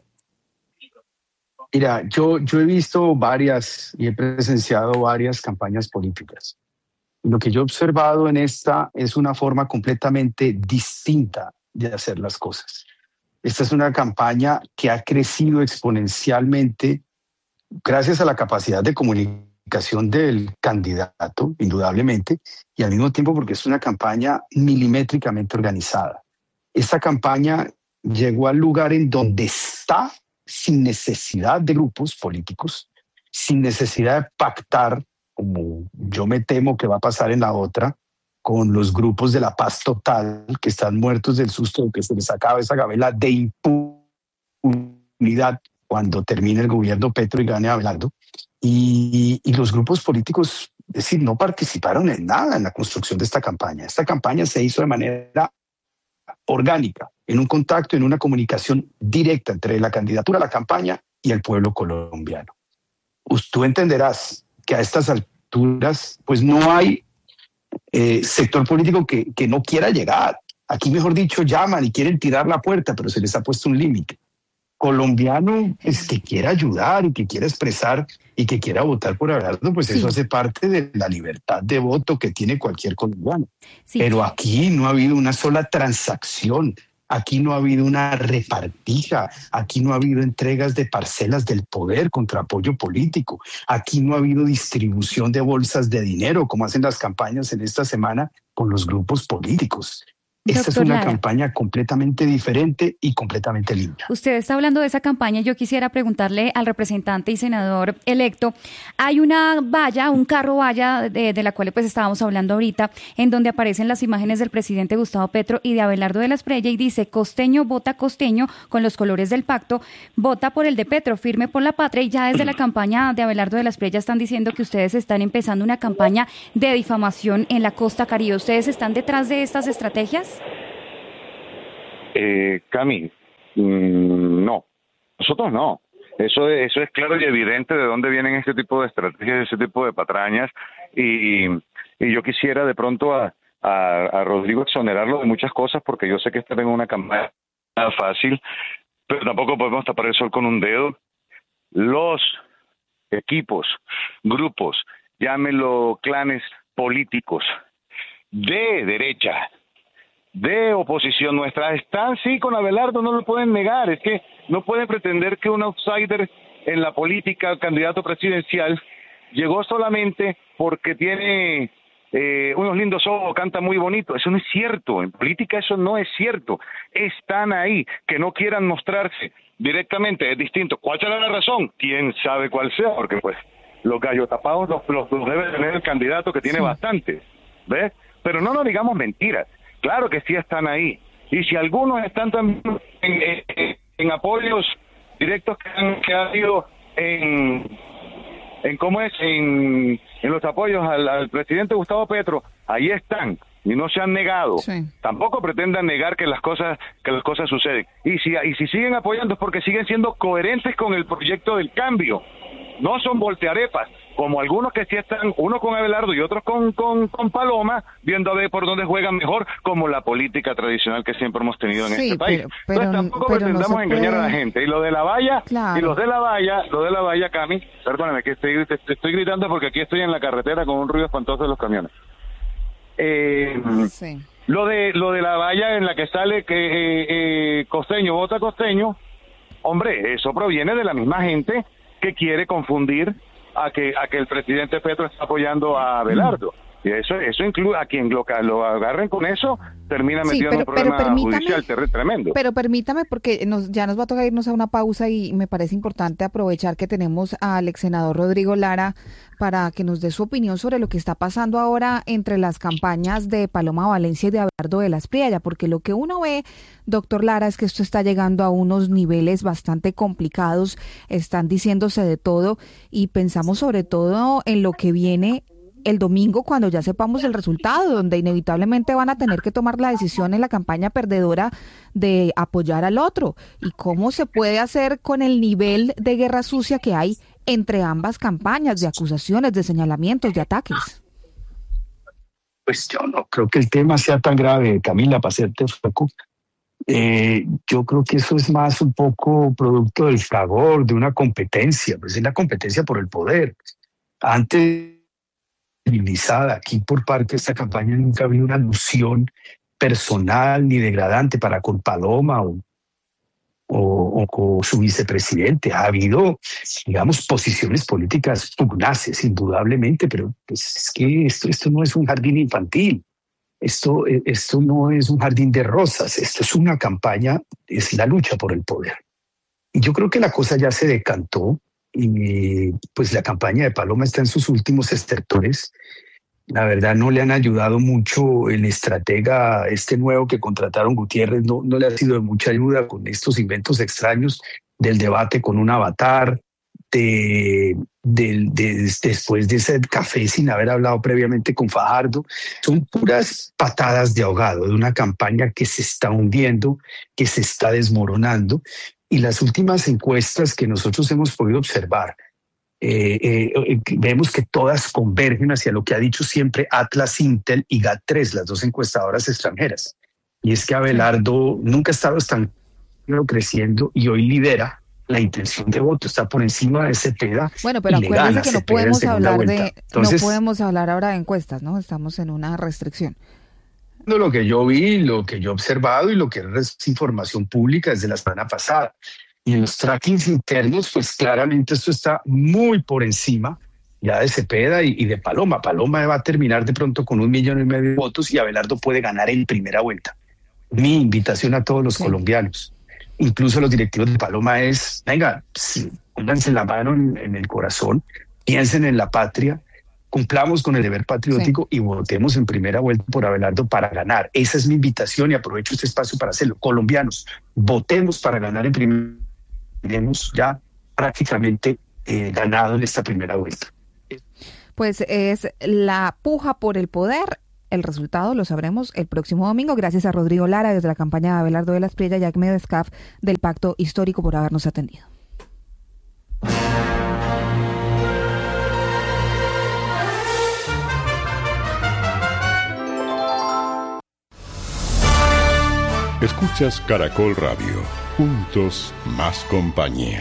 Mira, yo, yo he visto varias y he presenciado varias campañas políticas. Lo que yo he observado en esta es una forma completamente distinta de hacer las cosas. Esta es una campaña que ha crecido exponencialmente gracias a la capacidad de comunicación del candidato, indudablemente, y al mismo tiempo porque es una campaña milimétricamente organizada. Esta campaña llegó al lugar en donde está sin necesidad de grupos políticos, sin necesidad de pactar, como yo me temo que va a pasar en la otra, con los grupos de la paz total que están muertos del susto de que se les acaba esa gabela de impunidad cuando termine el gobierno Petro y gane Abelardo. Y, y los grupos políticos, es decir, no participaron en nada en la construcción de esta campaña. Esta campaña se hizo de manera orgánica, en un contacto, en una comunicación directa entre la candidatura, la campaña y el pueblo colombiano. Tú entenderás que a estas alturas pues no hay eh, sector político que, que no quiera llegar. Aquí, mejor dicho, llaman y quieren tirar la puerta, pero se les ha puesto un límite. Colombiano es que quiera ayudar y que quiera expresar y que quiera votar por Abelardo, pues sí. Eso hace parte de la libertad de voto que tiene cualquier colombiano. Sí. Pero aquí no ha habido una sola transacción, aquí no ha habido una repartija, aquí no ha habido entregas de parcelas del poder contra apoyo político, aquí no ha habido distribución de bolsas de dinero como hacen las campañas en esta semana con los grupos políticos. Esta
Doctor
es una
Lara,
campaña completamente diferente y completamente limpia.
usted está hablando de esa campaña. Yo quisiera preguntarle al representante y senador electo. Hay una valla, un carro valla de, de la cual pues estábamos hablando ahorita, en donde aparecen las imágenes del presidente Gustavo Petro y de Abelardo de la Espriella, y dice: Costeño vota Costeño, con los colores del pacto, vota por el de Petro, firme por la patria. Y ya desde la campaña de Abelardo de la Espriella están diciendo que ustedes están empezando una campaña de difamación en la costa Caribe. ¿Ustedes están detrás de estas estrategias?
Eh, Cami, mmm, no, nosotros no. Eso es, eso es claro y evidente de dónde vienen este tipo de estrategias, ese tipo de patrañas, y, y yo quisiera de pronto a, a, a Rodrigo exonerarlo de muchas cosas, porque yo sé que está en una campaña fácil, pero tampoco podemos tapar el sol con un dedo. Los equipos, grupos, llámenlo clanes políticos de derecha, de oposición nuestra, están sí con Abelardo, no lo pueden negar. Es que no pueden pretender que un outsider en la política, candidato presidencial, llegó solamente porque tiene eh, unos lindos ojos, canta muy bonito. Eso no es cierto, en política eso no es cierto. Están ahí, que no quieran mostrarse directamente es distinto. ¿Cuál será la razón? ¿Quién sabe cuál sea? Porque pues los gallos tapados los, los, los debe tener el candidato, que tiene sí. bastantes, ¿ves? Pero no nos digamos mentiras. Claro que sí están ahí. Y si algunos están también en, en, en apoyos directos que han, que ha habido en, en cómo es, en, en los apoyos al, al presidente Gustavo Petro, ahí están y no se han negado. Sí. Tampoco pretendan negar que las cosas que las cosas suceden. Y si y si siguen apoyando es porque siguen siendo coherentes con el proyecto del cambio. No son voltearepas, como algunos que sí están, uno con Abelardo y otros con, con, con Paloma, viendo a ver por dónde juegan mejor, como la política tradicional que siempre hemos tenido en sí, este país. Pero, pero, Entonces tampoco pero pretendamos no engañar puede... a la gente. Y lo de la valla, claro. y los de la valla, lo de la valla, Cami, perdóname que estoy, te, te estoy gritando porque aquí estoy en la carretera con un ruido espantoso de los camiones. Eh, sí. Lo de lo de la valla en la que sale que eh, eh, Costeño vota Costeño, hombre, eso proviene de la misma gente que quiere confundir a que a que el presidente Petro está apoyando a Abelardo. Y eso eso incluye a quien lo, lo agarren con eso, termina sí, metiendo pero, un problema judicial tremendo.
Pero permítame, porque nos, ya nos va a tocar irnos a una pausa y me parece importante aprovechar que tenemos al ex senador Rodrigo Lara para que nos dé su opinión sobre lo que está pasando ahora entre las campañas de Paloma Valencia y de Abelardo de la Espriella, porque lo que uno ve, doctor Lara, es que esto está llegando a unos niveles bastante complicados, están diciéndose de todo y pensamos sobre todo en lo que viene el domingo, cuando ya sepamos el resultado, donde inevitablemente van a tener que tomar la decisión en la campaña perdedora de apoyar al otro. ¿Y cómo se puede hacer con el nivel de guerra sucia que hay entre ambas campañas, de acusaciones, de señalamientos, de ataques?
Pues yo no creo que el tema sea tan grave, Camila, para hacerte foco. Eh, yo creo que eso es más un poco producto del fragor, de una competencia, pues es la competencia por el poder. Antes civilizada. Aquí por parte de esta campaña nunca ha habido una alusión personal ni degradante para con Paloma o, o, o con su vicepresidente. Ha habido, digamos, posiciones políticas pugnaces, indudablemente, pero pues es que esto, esto no es un jardín infantil. Esto, esto no es un jardín de rosas. Esto es una campaña, es la lucha por el poder. Y yo creo que la cosa ya se decantó. Y pues la campaña de Paloma está en sus últimos estertores. La verdad no le han ayudado mucho el estratega este nuevo que contrataron Gutiérrez, no, no le ha sido de mucha ayuda con estos inventos extraños del debate con un avatar, de, de, de, de después de ese café sin haber hablado previamente con Fajardo. Son puras patadas de ahogado de una campaña que se está hundiendo, que se está desmoronando. Y las últimas encuestas que nosotros hemos podido observar, eh, eh, vemos que todas convergen hacia lo que ha dicho siempre Atlas, Intel y G A T tres, las dos encuestadoras extranjeras. Y es que Abelardo sí. nunca ha estado tan creciendo y hoy lidera la intención de voto, está por encima de Cepeda.
Bueno, pero acuérdense que no podemos hablar de, Entonces, no podemos hablar ahora de encuestas, ¿no? Estamos en una restricción.
Lo que yo vi, lo que yo he observado y lo que es información pública desde la semana pasada. Y en los trackings internos, pues claramente esto está muy por encima ya de Cepeda y, y de Paloma. Paloma va a terminar de pronto con un millón y medio de votos y Abelardo puede ganar en primera vuelta. Mi invitación a todos los sí. colombianos, incluso los directivos de Paloma, es, venga, sí, pónganse la mano en, en el corazón, piensen en la patria, cumplamos con el deber patriótico sí. y votemos en primera vuelta por Abelardo para ganar. Esa es mi invitación y aprovecho este espacio para hacerlo. Colombianos, votemos para ganar en primera. Tenemos ya prácticamente eh, ganado en esta primera vuelta.
Pues es la puja por el poder. El resultado lo sabremos el próximo domingo. Gracias a Rodrigo Lara desde la campaña de Abelardo de la Espriella y a Ahmed Escaf del Pacto Histórico por habernos atendido.
Escuchas Caracol Radio. Juntos, más compañía.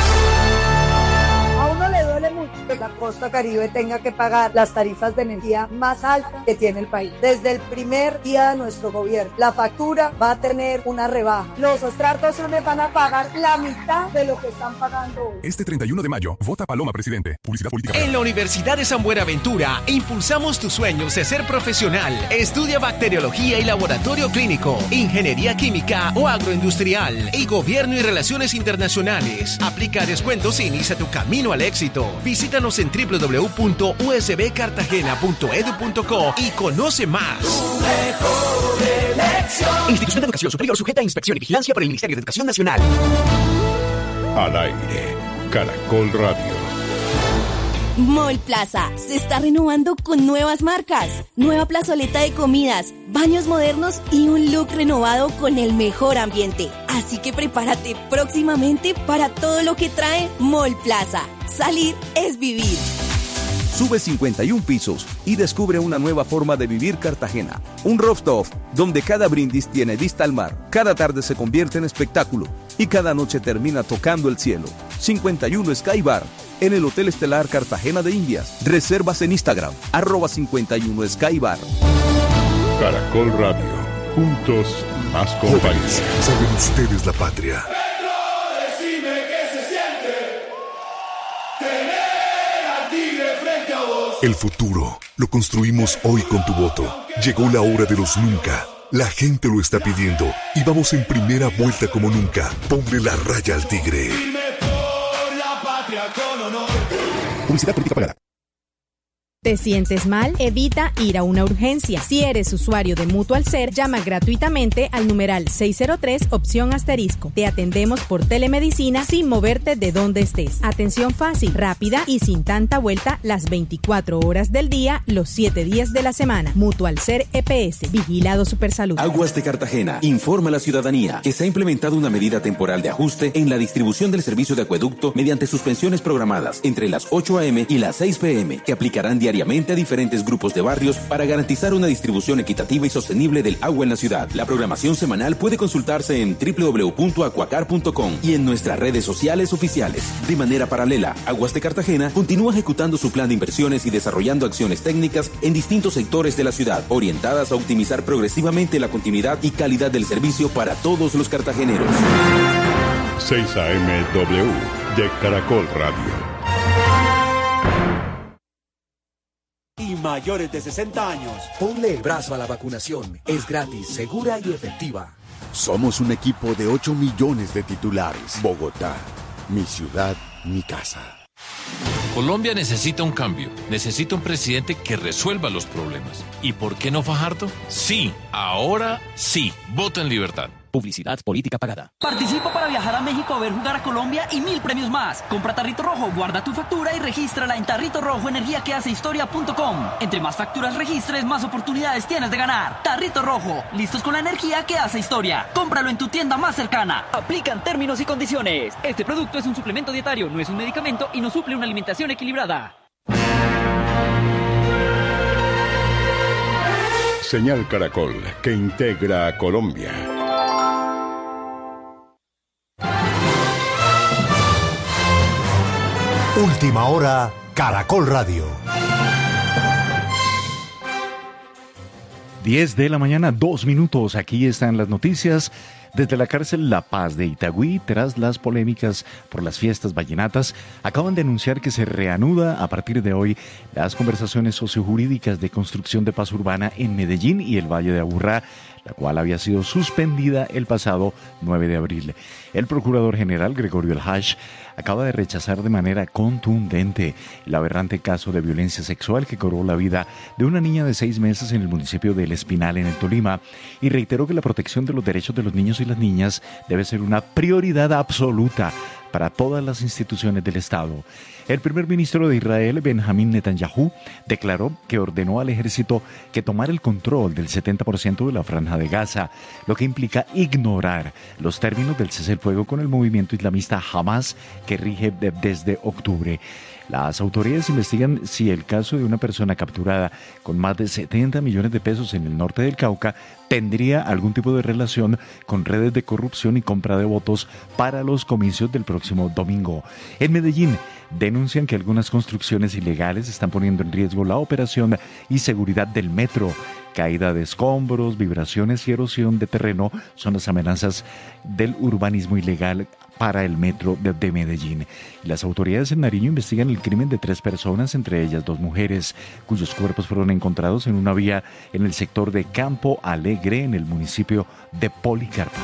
A uno le duele mucho que la costa caribe tenga que pagar las tarifas de energía más altas que tiene el país. Desde el primer día de nuestro gobierno, la factura va a tener una rebaja. Los estratos me van a pagar la mitad de lo que están pagando hoy.
Este treinta y uno de mayo, vota Paloma Presidente. Publicidad política.
En la Universidad de San Buenaventura impulsamos tus sueños de ser profesional. Estudia bacteriología y laboratorio clínico, ingeniería química o agroindustrial y gobierno y relaciones internacionales. Aplica descuentos e inicia tu camino al éxito. Visítanos en doble u doble u doble u punto u s b cartagena punto e d u punto co y conoce más.
Tu mejor elección.
Institución de Educación Superior sujeta a inspección y vigilancia por el Ministerio de Educación Nacional.
Al aire, Caracol Radio.
Mall Plaza se está renovando con nuevas marcas, nueva plazoleta de comidas, baños modernos y un look renovado con el mejor ambiente. Así que prepárate próximamente para todo lo que trae Mall Plaza. Salir es vivir.
Sube cincuenta y uno pisos y descubre una nueva forma de vivir Cartagena. Un rooftop donde cada brindis tiene vista al mar, cada tarde se convierte en espectáculo y cada noche termina tocando el cielo. cincuenta y uno Sky Bar en el Hotel Estelar Cartagena de Indias. Reservas en Instagram, arroba cincuenta y uno Sky Bar.
Caracol Radio. Juntos, más compañía.
Saben ustedes la patria. El futuro lo construimos hoy con tu voto. Llegó la hora de los nunca. La gente lo está pidiendo y vamos en primera vuelta como nunca. Ponle la raya al tigre.
Publicidad política pagada.
¿Te sientes mal? Evita ir a una urgencia. Si eres usuario de Mutual Ser, llama gratuitamente al numeral seis cero tres, opción asterisco. Te atendemos por telemedicina sin moverte de donde estés. Atención fácil, rápida y sin tanta vuelta las veinticuatro horas del día, los siete días de la semana. Mutual Ser E P S, Vigilado Supersalud.
Aguas de Cartagena informa a la ciudadanía que se ha implementado una medida temporal de ajuste en la distribución del servicio de acueducto mediante suspensiones programadas entre las ocho a eme y las seis pe eme que aplicarán diariamente a diferentes grupos de barrios para garantizar una distribución equitativa y sostenible del agua en la ciudad. La programación semanal puede consultarse en doble u doble u doble u punto acuacar punto com y en nuestras redes sociales oficiales. De manera paralela, Aguas de Cartagena continúa ejecutando su plan de inversiones y desarrollando acciones técnicas en distintos sectores de la ciudad, orientadas a optimizar progresivamente la continuidad y calidad del servicio para todos los cartageneros.
seis a eme W de Caracol Radio.
Y mayores de sesenta años. Ponle el brazo a la vacunación. Es gratis, segura y efectiva.
Somos un equipo de ocho millones de titulares. Bogotá, mi ciudad, mi casa.
Colombia necesita un cambio. Necesita un presidente que resuelva los problemas. ¿Y por qué no Fajardo? Sí, ahora sí. Voto en libertad.
Publicidad política pagada.
Participa para viajar a México a ver jugar a Colombia y mil premios más. Compra Tarrito Rojo, guarda tu factura y regístrala en Tarrito Rojo Energía que hace historia punto com. Entre más facturas registres, más oportunidades tienes de ganar. Tarrito Rojo, listos con la energía que hace historia. Cómpralo en tu tienda más cercana. Aplican términos y condiciones. Este producto es un suplemento dietario, no es un medicamento y no suple una alimentación equilibrada.
Señal Caracol, que integra a Colombia.
Última hora, Caracol Radio.
diez de la mañana, dos minutos. Aquí están las noticias. Desde la cárcel La Paz de Itagüí, tras las polémicas por las fiestas vallenatas, acaban de anunciar que se reanuda a partir de hoy las conversaciones sociojurídicas de construcción de paz urbana en Medellín y el Valle de Aburrá. la cual había sido suspendida el pasado nueve de abril. El procurador general Gregorio El Haj acaba de rechazar de manera contundente el aberrante caso de violencia sexual que cobró la vida de una niña de seis meses en el municipio de El Espinal, en el Tolima, y reiteró que la protección de los derechos de los niños y las niñas debe ser una prioridad absoluta para todas las instituciones del Estado. El primer ministro de Israel, Benjamín Netanyahu, declaró que ordenó al ejército que tomara el control del setenta por ciento de la franja de Gaza, lo que implica ignorar los términos del cese el fuego con el movimiento islamista Hamas, que rige de, desde octubre. Las autoridades investigan si el caso de una persona capturada con más de setenta millones de pesos en el norte del Cauca tendría algún tipo de relación con redes de corrupción y compra de votos para los comicios del próximo domingo. En Medellín denuncian que algunas construcciones ilegales están poniendo en riesgo la operación y seguridad del metro. Caída de escombros, vibraciones y erosión de terreno son las amenazas del urbanismo ilegal para el metro de, de Medellín. Las autoridades en Nariño investigan el crimen de tres personas, entre ellas dos mujeres, cuyos cuerpos fueron encontrados en una vía en el sector de Campo Alegre, en el municipio de Policarpa.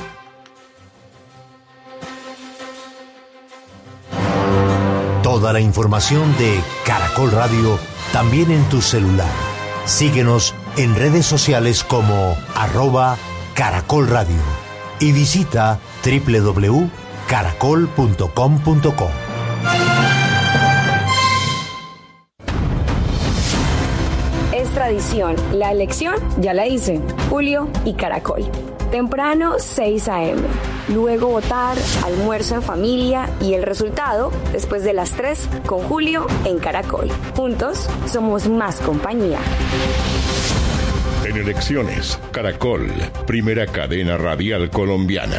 Toda la información de Caracol Radio también en tu celular. Síguenos en redes sociales como arroba Caracol Radio y visita doble u doble u doble u punto caracol punto com punto co.
Es tradición, la elección ya la hice, Julio y Caracol. Temprano seis a eme, luego votar, almuerzo en familia y el resultado después de las tres con Julio en Caracol. Juntos somos más compañía.
En elecciones, Caracol, primera cadena radial colombiana.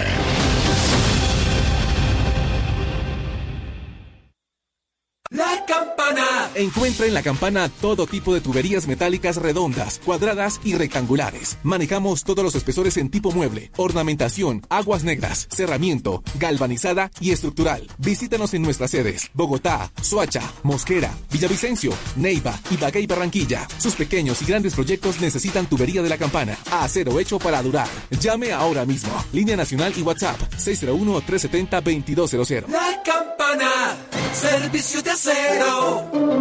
La Campana. Encuentra en La Campana todo tipo de tuberías metálicas redondas, cuadradas y rectangulares. Manejamos todos los espesores en tipo mueble, ornamentación, aguas negras, cerramiento, galvanizada y estructural. Visítanos en nuestras sedes: Bogotá, Soacha, Mosquera, Villavicencio, Neiva, Ibagué y Barranquilla. Sus pequeños y grandes proyectos necesitan tubería de La Campana. Acero hecho para durar. Llame ahora mismo. Línea nacional y WhatsApp seis cero uno, tres siete cero, dos dos cero cero.
La Campana, servicio de acero.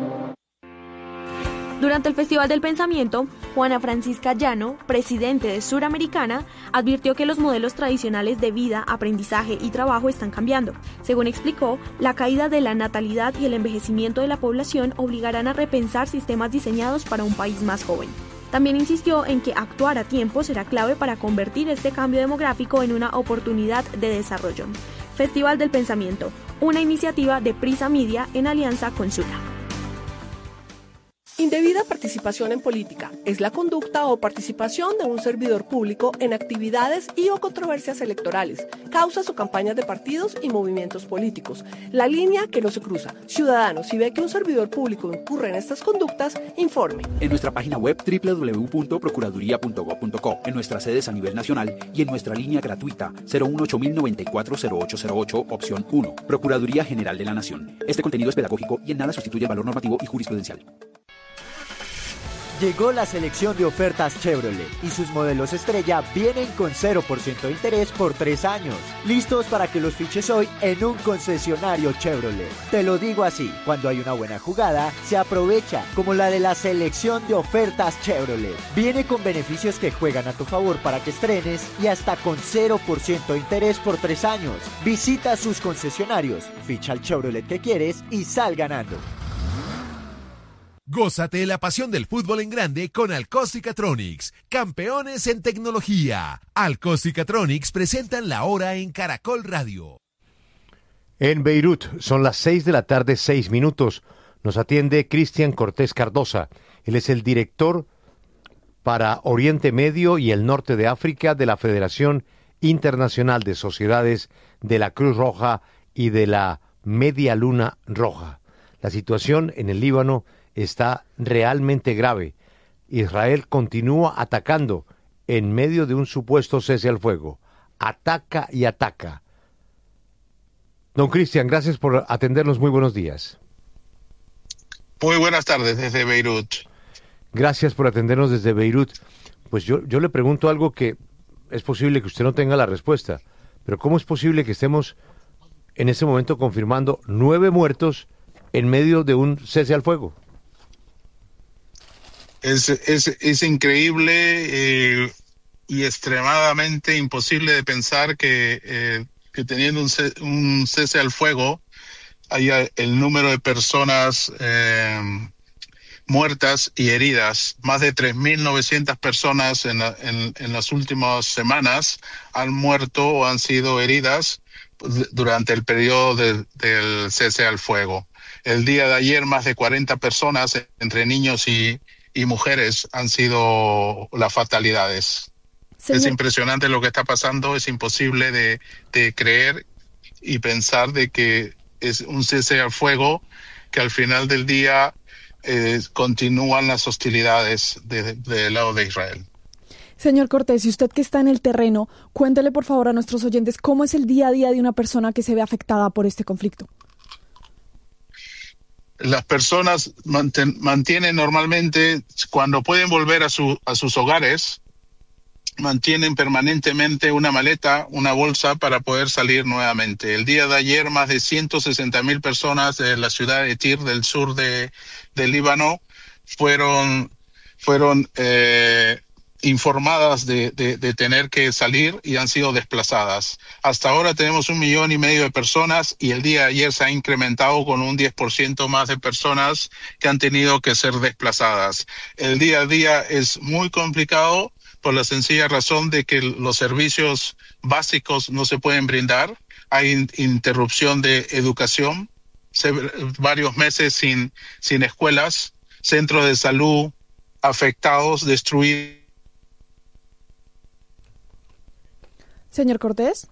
Durante el Festival del Pensamiento, Juana Francisca Llano, presidente de Suramericana, advirtió que los modelos tradicionales de vida, aprendizaje y trabajo están cambiando. Según explicó, la caída de la natalidad y el envejecimiento de la población obligarán a repensar sistemas diseñados para un país más joven. También insistió en que actuar a tiempo será clave para convertir este cambio demográfico en una oportunidad de desarrollo. Festival del Pensamiento, una iniciativa de Prisa Media en alianza con Sura.
Indebida participación en política es la conducta o participación de un servidor público en actividades y o controversias electorales, causas o campañas de partidos y movimientos políticos. La línea que no se cruza. Ciudadano, si ve que un servidor público incurre en estas conductas, informe.
En nuestra página web doble u doble u doble u punto procuraduría punto gob punto co, en nuestras sedes a nivel nacional y en nuestra línea gratuita cero uno ocho mil noventa y cuatro cero ocho cero ocho, opción uno. Procuraduría General de la Nación. Este contenido es pedagógico y en nada sustituye el valor normativo y jurisprudencial.
Llegó la selección de ofertas Chevrolet y sus modelos estrella vienen con cero por ciento de interés por tres años. Listos para que los fiches hoy en un concesionario Chevrolet. Te lo digo así, cuando hay una buena jugada, se aprovecha, como la de la selección de ofertas Chevrolet. Viene con beneficios que juegan a tu favor para que estrenes y hasta con cero por ciento de interés por tres años. Visita sus concesionarios, ficha el Chevrolet que quieres y sal ganando.
Gózate la pasión del fútbol en grande con Alcos y Catronics, campeones en tecnología. Alcos y Catronics presentan la hora en Caracol Radio.
En Beirut son las seis de la tarde, seis minutos. Nos atiende Cristian Cortés Cardosa. Él es el director para Oriente Medio y el Norte de África de la Federación Internacional de Sociedades de la Cruz Roja y de la Media Luna Roja. La situación en el Líbano está realmente grave. Israel continúa atacando en medio de un supuesto cese al fuego. Ataca y ataca. Don Cristian, gracias por atendernos. Muy buenos días.
Muy buenas tardes desde Beirut.
Gracias por atendernos desde Beirut. pues yo, yo le pregunto algo que es posible que usted no tenga la respuesta, pero ¿cómo es posible que estemos en este momento confirmando nueve muertos en medio de un cese al fuego?
Es, es, es increíble eh, y extremadamente imposible de pensar que, eh, que teniendo un, ce- un cese al fuego haya el número de personas eh, muertas y heridas. Más de tres mil novecientas personas en, la, en, en las últimas semanas han muerto o han sido heridas durante el periodo de, del cese al fuego. El día de ayer más de cuarenta personas, entre niños y y mujeres, han sido las fatalidades. Señor. Es impresionante lo que está pasando, es imposible de, de creer y pensar de que es un cese al fuego, que al final del día eh, continúan las hostilidades del de, de lado de Israel.
Señor Cortés, y usted que está en el terreno, cuéntele por favor a nuestros oyentes cómo es el día a día de una persona que se ve afectada por este conflicto.
Las personas manten, mantienen normalmente, cuando pueden volver a, su, a sus hogares, mantienen permanentemente una maleta, una bolsa para poder salir nuevamente. El día de ayer, más de ciento sesenta mil personas de la ciudad de Tir, del sur de, de Líbano, fueron, fueron eh, informadas de, de, de tener que salir y han sido desplazadas. Hasta ahora tenemos un millón y medio de personas y el día de ayer se ha incrementado con un diez por ciento más de personas que han tenido que ser desplazadas. El día a día es muy complicado por la sencilla razón de que los servicios básicos no se pueden brindar. Hay in- interrupción de educación, se, varios meses sin, sin escuelas, centros de salud afectados, destruidos.
Señor Cortés.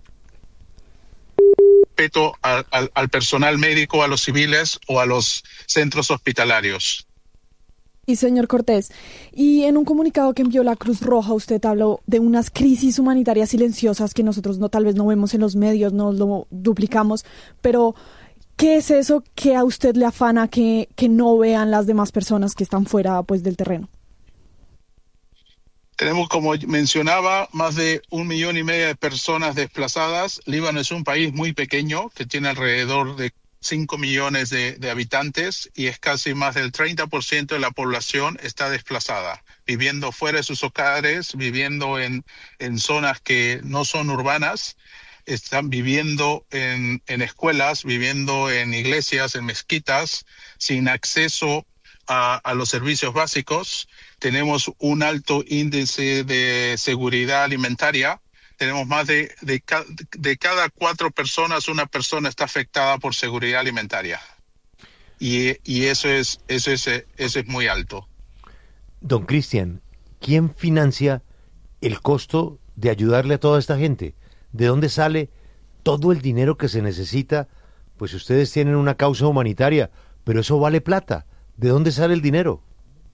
Respeto al, al, al personal médico, a los civiles o a los centros hospitalarios.
Y señor Cortés, y en un comunicado que envió la Cruz Roja, usted habló de unas crisis humanitarias silenciosas que nosotros no tal vez no vemos en los medios, no lo duplicamos, pero ¿qué es eso que a usted le afana que, que no vean las demás personas que están fuera pues del terreno?
Tenemos, como mencionaba, más de un millón y medio de personas desplazadas. Líbano es un país muy pequeño que tiene alrededor de cinco millones de, de habitantes y es casi más del treinta por ciento de la población está desplazada, viviendo fuera de sus hogares, viviendo en, en zonas que no son urbanas, están viviendo en, en escuelas, viviendo en iglesias, en mezquitas, sin acceso a, a los servicios básicos. Tenemos un alto índice de seguridad alimentaria. Tenemos más de, de, de cada cuatro personas, una persona está afectada por seguridad alimentaria. Y, y eso es, eso es, eso es muy alto.
Don Cristian, ¿quién financia el costo de ayudarle a toda esta gente? ¿De dónde sale todo el dinero que se necesita? Pues ustedes tienen una causa humanitaria, pero eso vale plata. ¿De dónde sale el dinero?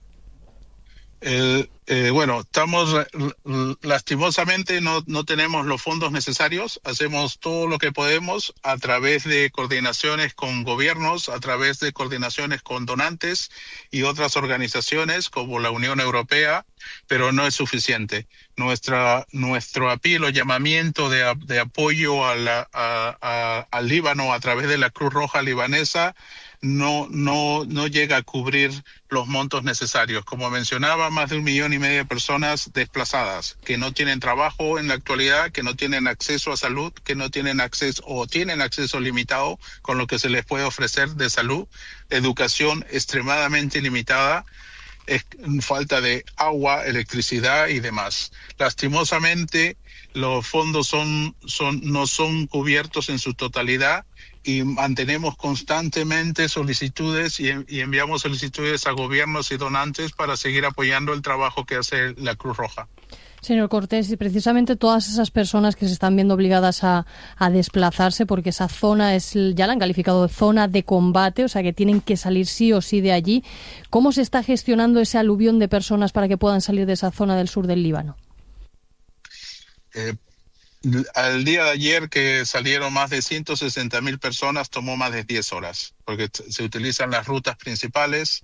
El, eh, bueno, estamos lastimosamente no, no tenemos los fondos necesarios. Hacemos todo lo que podemos a través de coordinaciones con gobiernos, a través de coordinaciones con donantes y otras organizaciones como la Unión Europea, pero no es suficiente. Nuestra, nuestro apelo, llamamiento de, de apoyo a la, a, a, al Líbano a través de la Cruz Roja libanesa no, no, no llega a cubrir los montos necesarios. Como mencionaba, más de un millón y medio de personas desplazadas, que no tienen trabajo en la actualidad, que no tienen acceso a salud, que no tienen acceso o tienen acceso limitado con lo que se les puede ofrecer de salud, educación extremadamente limitada, es falta de agua, electricidad y demás. Lastimosamente, los fondos son, son, no son cubiertos en su totalidad y mantenemos constantemente solicitudes y, y enviamos solicitudes a gobiernos y donantes para seguir apoyando el trabajo que hace la Cruz Roja.
Señor Cortés, y precisamente todas esas personas que se están viendo obligadas a, a desplazarse porque esa zona es, ya la han calificado de zona de combate, o sea que tienen que salir sí o sí de allí. ¿Cómo se está gestionando ese aluvión de personas para que puedan salir de esa zona del sur del Líbano?
Eh, al día de ayer que salieron más de ciento sesenta mil personas tomó más de diez horas porque t- se utilizan las rutas principales.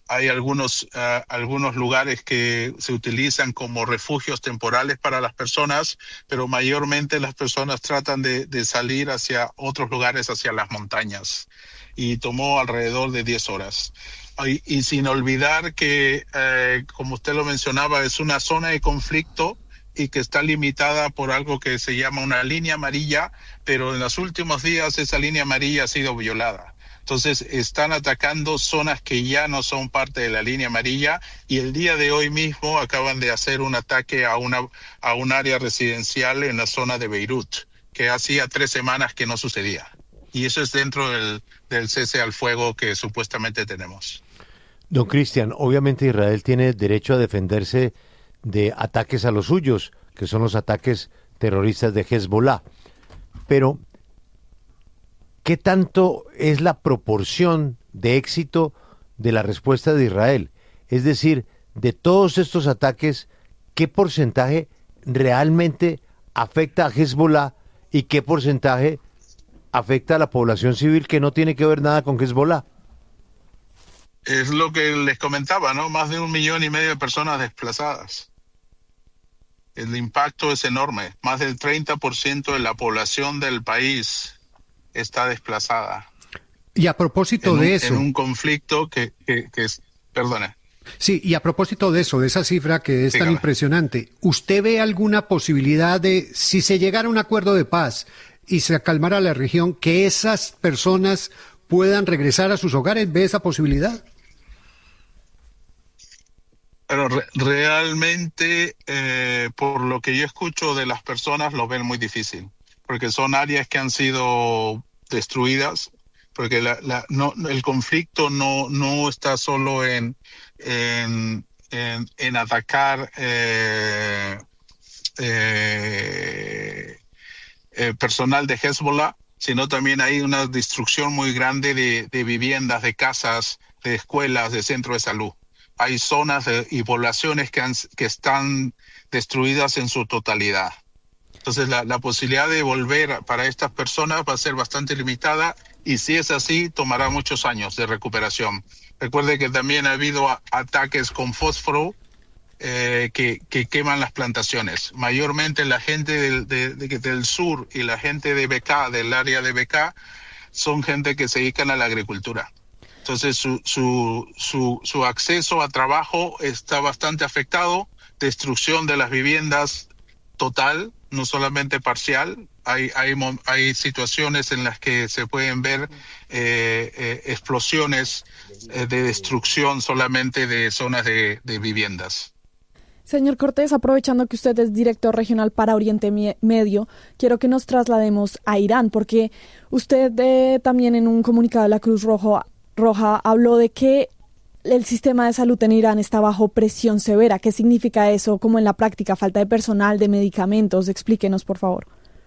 Hay algunos, uh, algunos lugares que se utilizan como refugios temporales para las personas, pero mayormente las personas tratan de, de salir hacia otros lugares, hacia las montañas. Y tomó alrededor de diez horas. Y, y sin olvidar que, eh, como usted lo mencionaba, es una zona de conflicto y que está limitada por algo que se llama una línea amarilla, pero en los últimos días esa línea amarilla ha sido violada. Entonces están atacando zonas que ya no son parte de la línea amarilla, y el día de hoy mismo acaban de hacer un ataque a una a un área residencial en la zona de Beirut, que hacía tres semanas que no sucedía. Y eso es dentro del, del cese al fuego que supuestamente tenemos.
Don Cristian, obviamente Israel tiene derecho a defenderse de ataques a los suyos, que son los ataques terroristas de Hezbollah. Pero, ¿qué tanto es la proporción de éxito de la respuesta de Israel? Es decir, de todos estos ataques, ¿qué porcentaje realmente afecta a Hezbollah y qué porcentaje afecta a la población civil que no tiene que ver nada con Hezbollah?
Es lo que les comentaba, ¿no? Más de un millón y medio de personas desplazadas. El impacto es enorme. Más del treinta por ciento de la población del país está desplazada.
Y a propósito
en
de
un,
eso...
En un conflicto que, que, que es... Perdone.
Sí, y a propósito de eso, de esa cifra que es Dígame. tan impresionante, ¿usted ve alguna posibilidad de, si se llegara a un acuerdo de paz y se calmara la región, que esas personas puedan regresar a sus hogares? ¿Ve esa posibilidad?
Pero re realmente, eh, por lo que yo escucho de las personas, lo ven muy difícil, porque son áreas que han sido destruidas, porque la, la, no, el conflicto no, no está solo en, en, en, en atacar eh, eh, eh, personal de Hezbollah, sino también hay una destrucción muy grande de, de viviendas, de casas, de escuelas, de centros de salud. Hay zonas de, y poblaciones que, han, que están destruidas en su totalidad. Entonces la, la posibilidad de volver para estas personas va a ser bastante limitada, y si es así, tomará muchos años de recuperación. Recuerde que también ha habido a, ataques con fósforo eh, que, que queman las plantaciones. Mayormente la gente del, de, de, del sur y la gente de Bekaa, del área de Bekaa, son gente que se dedican a la agricultura. Entonces su, su, su, su acceso a trabajo está bastante afectado, destrucción de las viviendas total, no solamente parcial. Hay, hay, hay situaciones en las que se pueden ver eh, eh, explosiones eh, de destrucción solamente de zonas de, de viviendas.
Señor Cortés, aprovechando que usted es director regional para Oriente Medio, quiero que nos traslademos a Irán, porque usted eh, también en un comunicado de la Cruz Roja Roja habló de que el sistema de salud en Irán está bajo presión severa. ¿Qué significa eso? ¿Cómo en la práctica? ¿Falta de personal, de medicamentos? Explíquenos, por favor.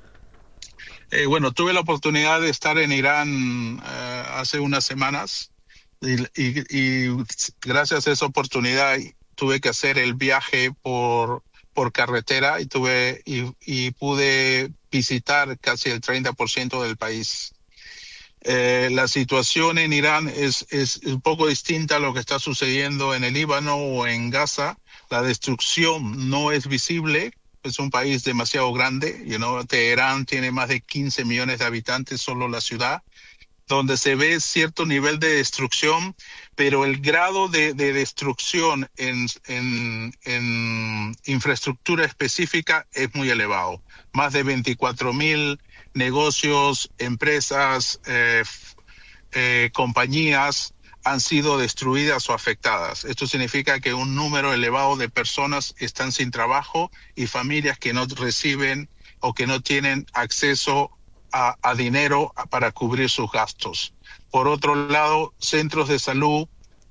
Eh, bueno, tuve la oportunidad de estar en Irán eh, hace unas semanas y, y, y gracias a esa oportunidad tuve que hacer el viaje por, por carretera y, tuve, y, y pude visitar casi el treinta por ciento del país. Eh, la situación en Irán es, es un poco distinta a lo que está sucediendo en el Líbano o en Gaza. La destrucción no es visible, es un país demasiado grande. You know, Teherán tiene más de quince millones de habitantes, solo la ciudad, donde se ve cierto nivel de destrucción, pero el grado de, de destrucción en, en, en infraestructura específica es muy elevado. Más de veinticuatro mil negocios, empresas, eh, eh, compañías han sido destruidas o afectadas. Esto significa que un número elevado de personas están sin trabajo y familias que no reciben o que no tienen acceso a, a dinero para cubrir sus gastos. Por otro lado, centros de salud,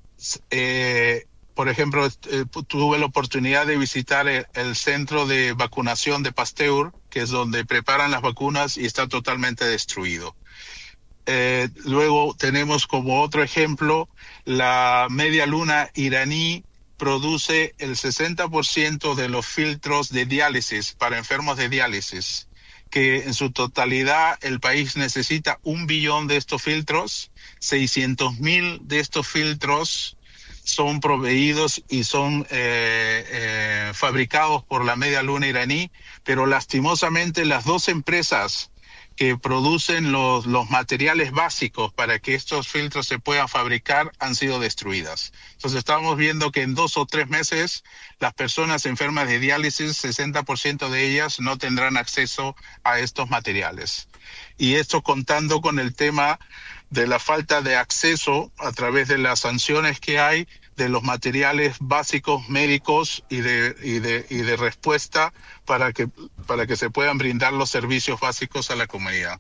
eh, por ejemplo, eh, tuve la oportunidad de visitar el, el centro de vacunación de Pasteur, que es donde preparan las vacunas, y está totalmente destruido. Eh, luego tenemos como otro ejemplo, la media luna iraní produce el sesenta por ciento de los filtros de diálisis para enfermos de diálisis, que en su totalidad el país necesita un billón de estos filtros, seiscientos mil de estos filtros son proveídos y son eh, eh, fabricados por la Media Luna iraní, pero lastimosamente las dos empresas que producen los, los materiales básicos para que estos filtros se puedan fabricar han sido destruidas. Entonces estamos viendo que en dos o tres meses las personas enfermas de diálisis, sesenta por ciento de ellas no tendrán acceso a estos materiales. Y esto contando con el tema de la falta de acceso a través de las sanciones que hay de los materiales básicos médicos y de y de y de respuesta para que para que se puedan brindar los servicios básicos a la comunidad.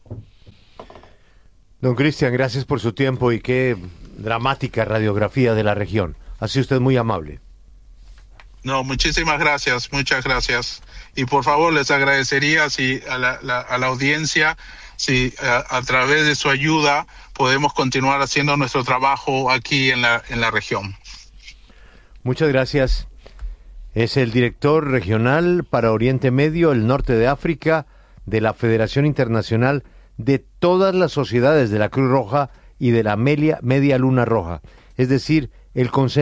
Don Cristian, gracias por su tiempo y qué dramática radiografía de la región. Ha sido usted muy amable.
No, muchísimas gracias, muchas gracias. Y por favor les agradecería si a la, la a la audiencia si a, a través de su ayuda podemos continuar haciendo nuestro trabajo aquí en la en la región.
Muchas gracias. Es el director regional para Oriente Medio, el norte de África, de la Federación Internacional de todas las sociedades de la Cruz Roja y de la Media, Media Luna Roja, es decir, el consenso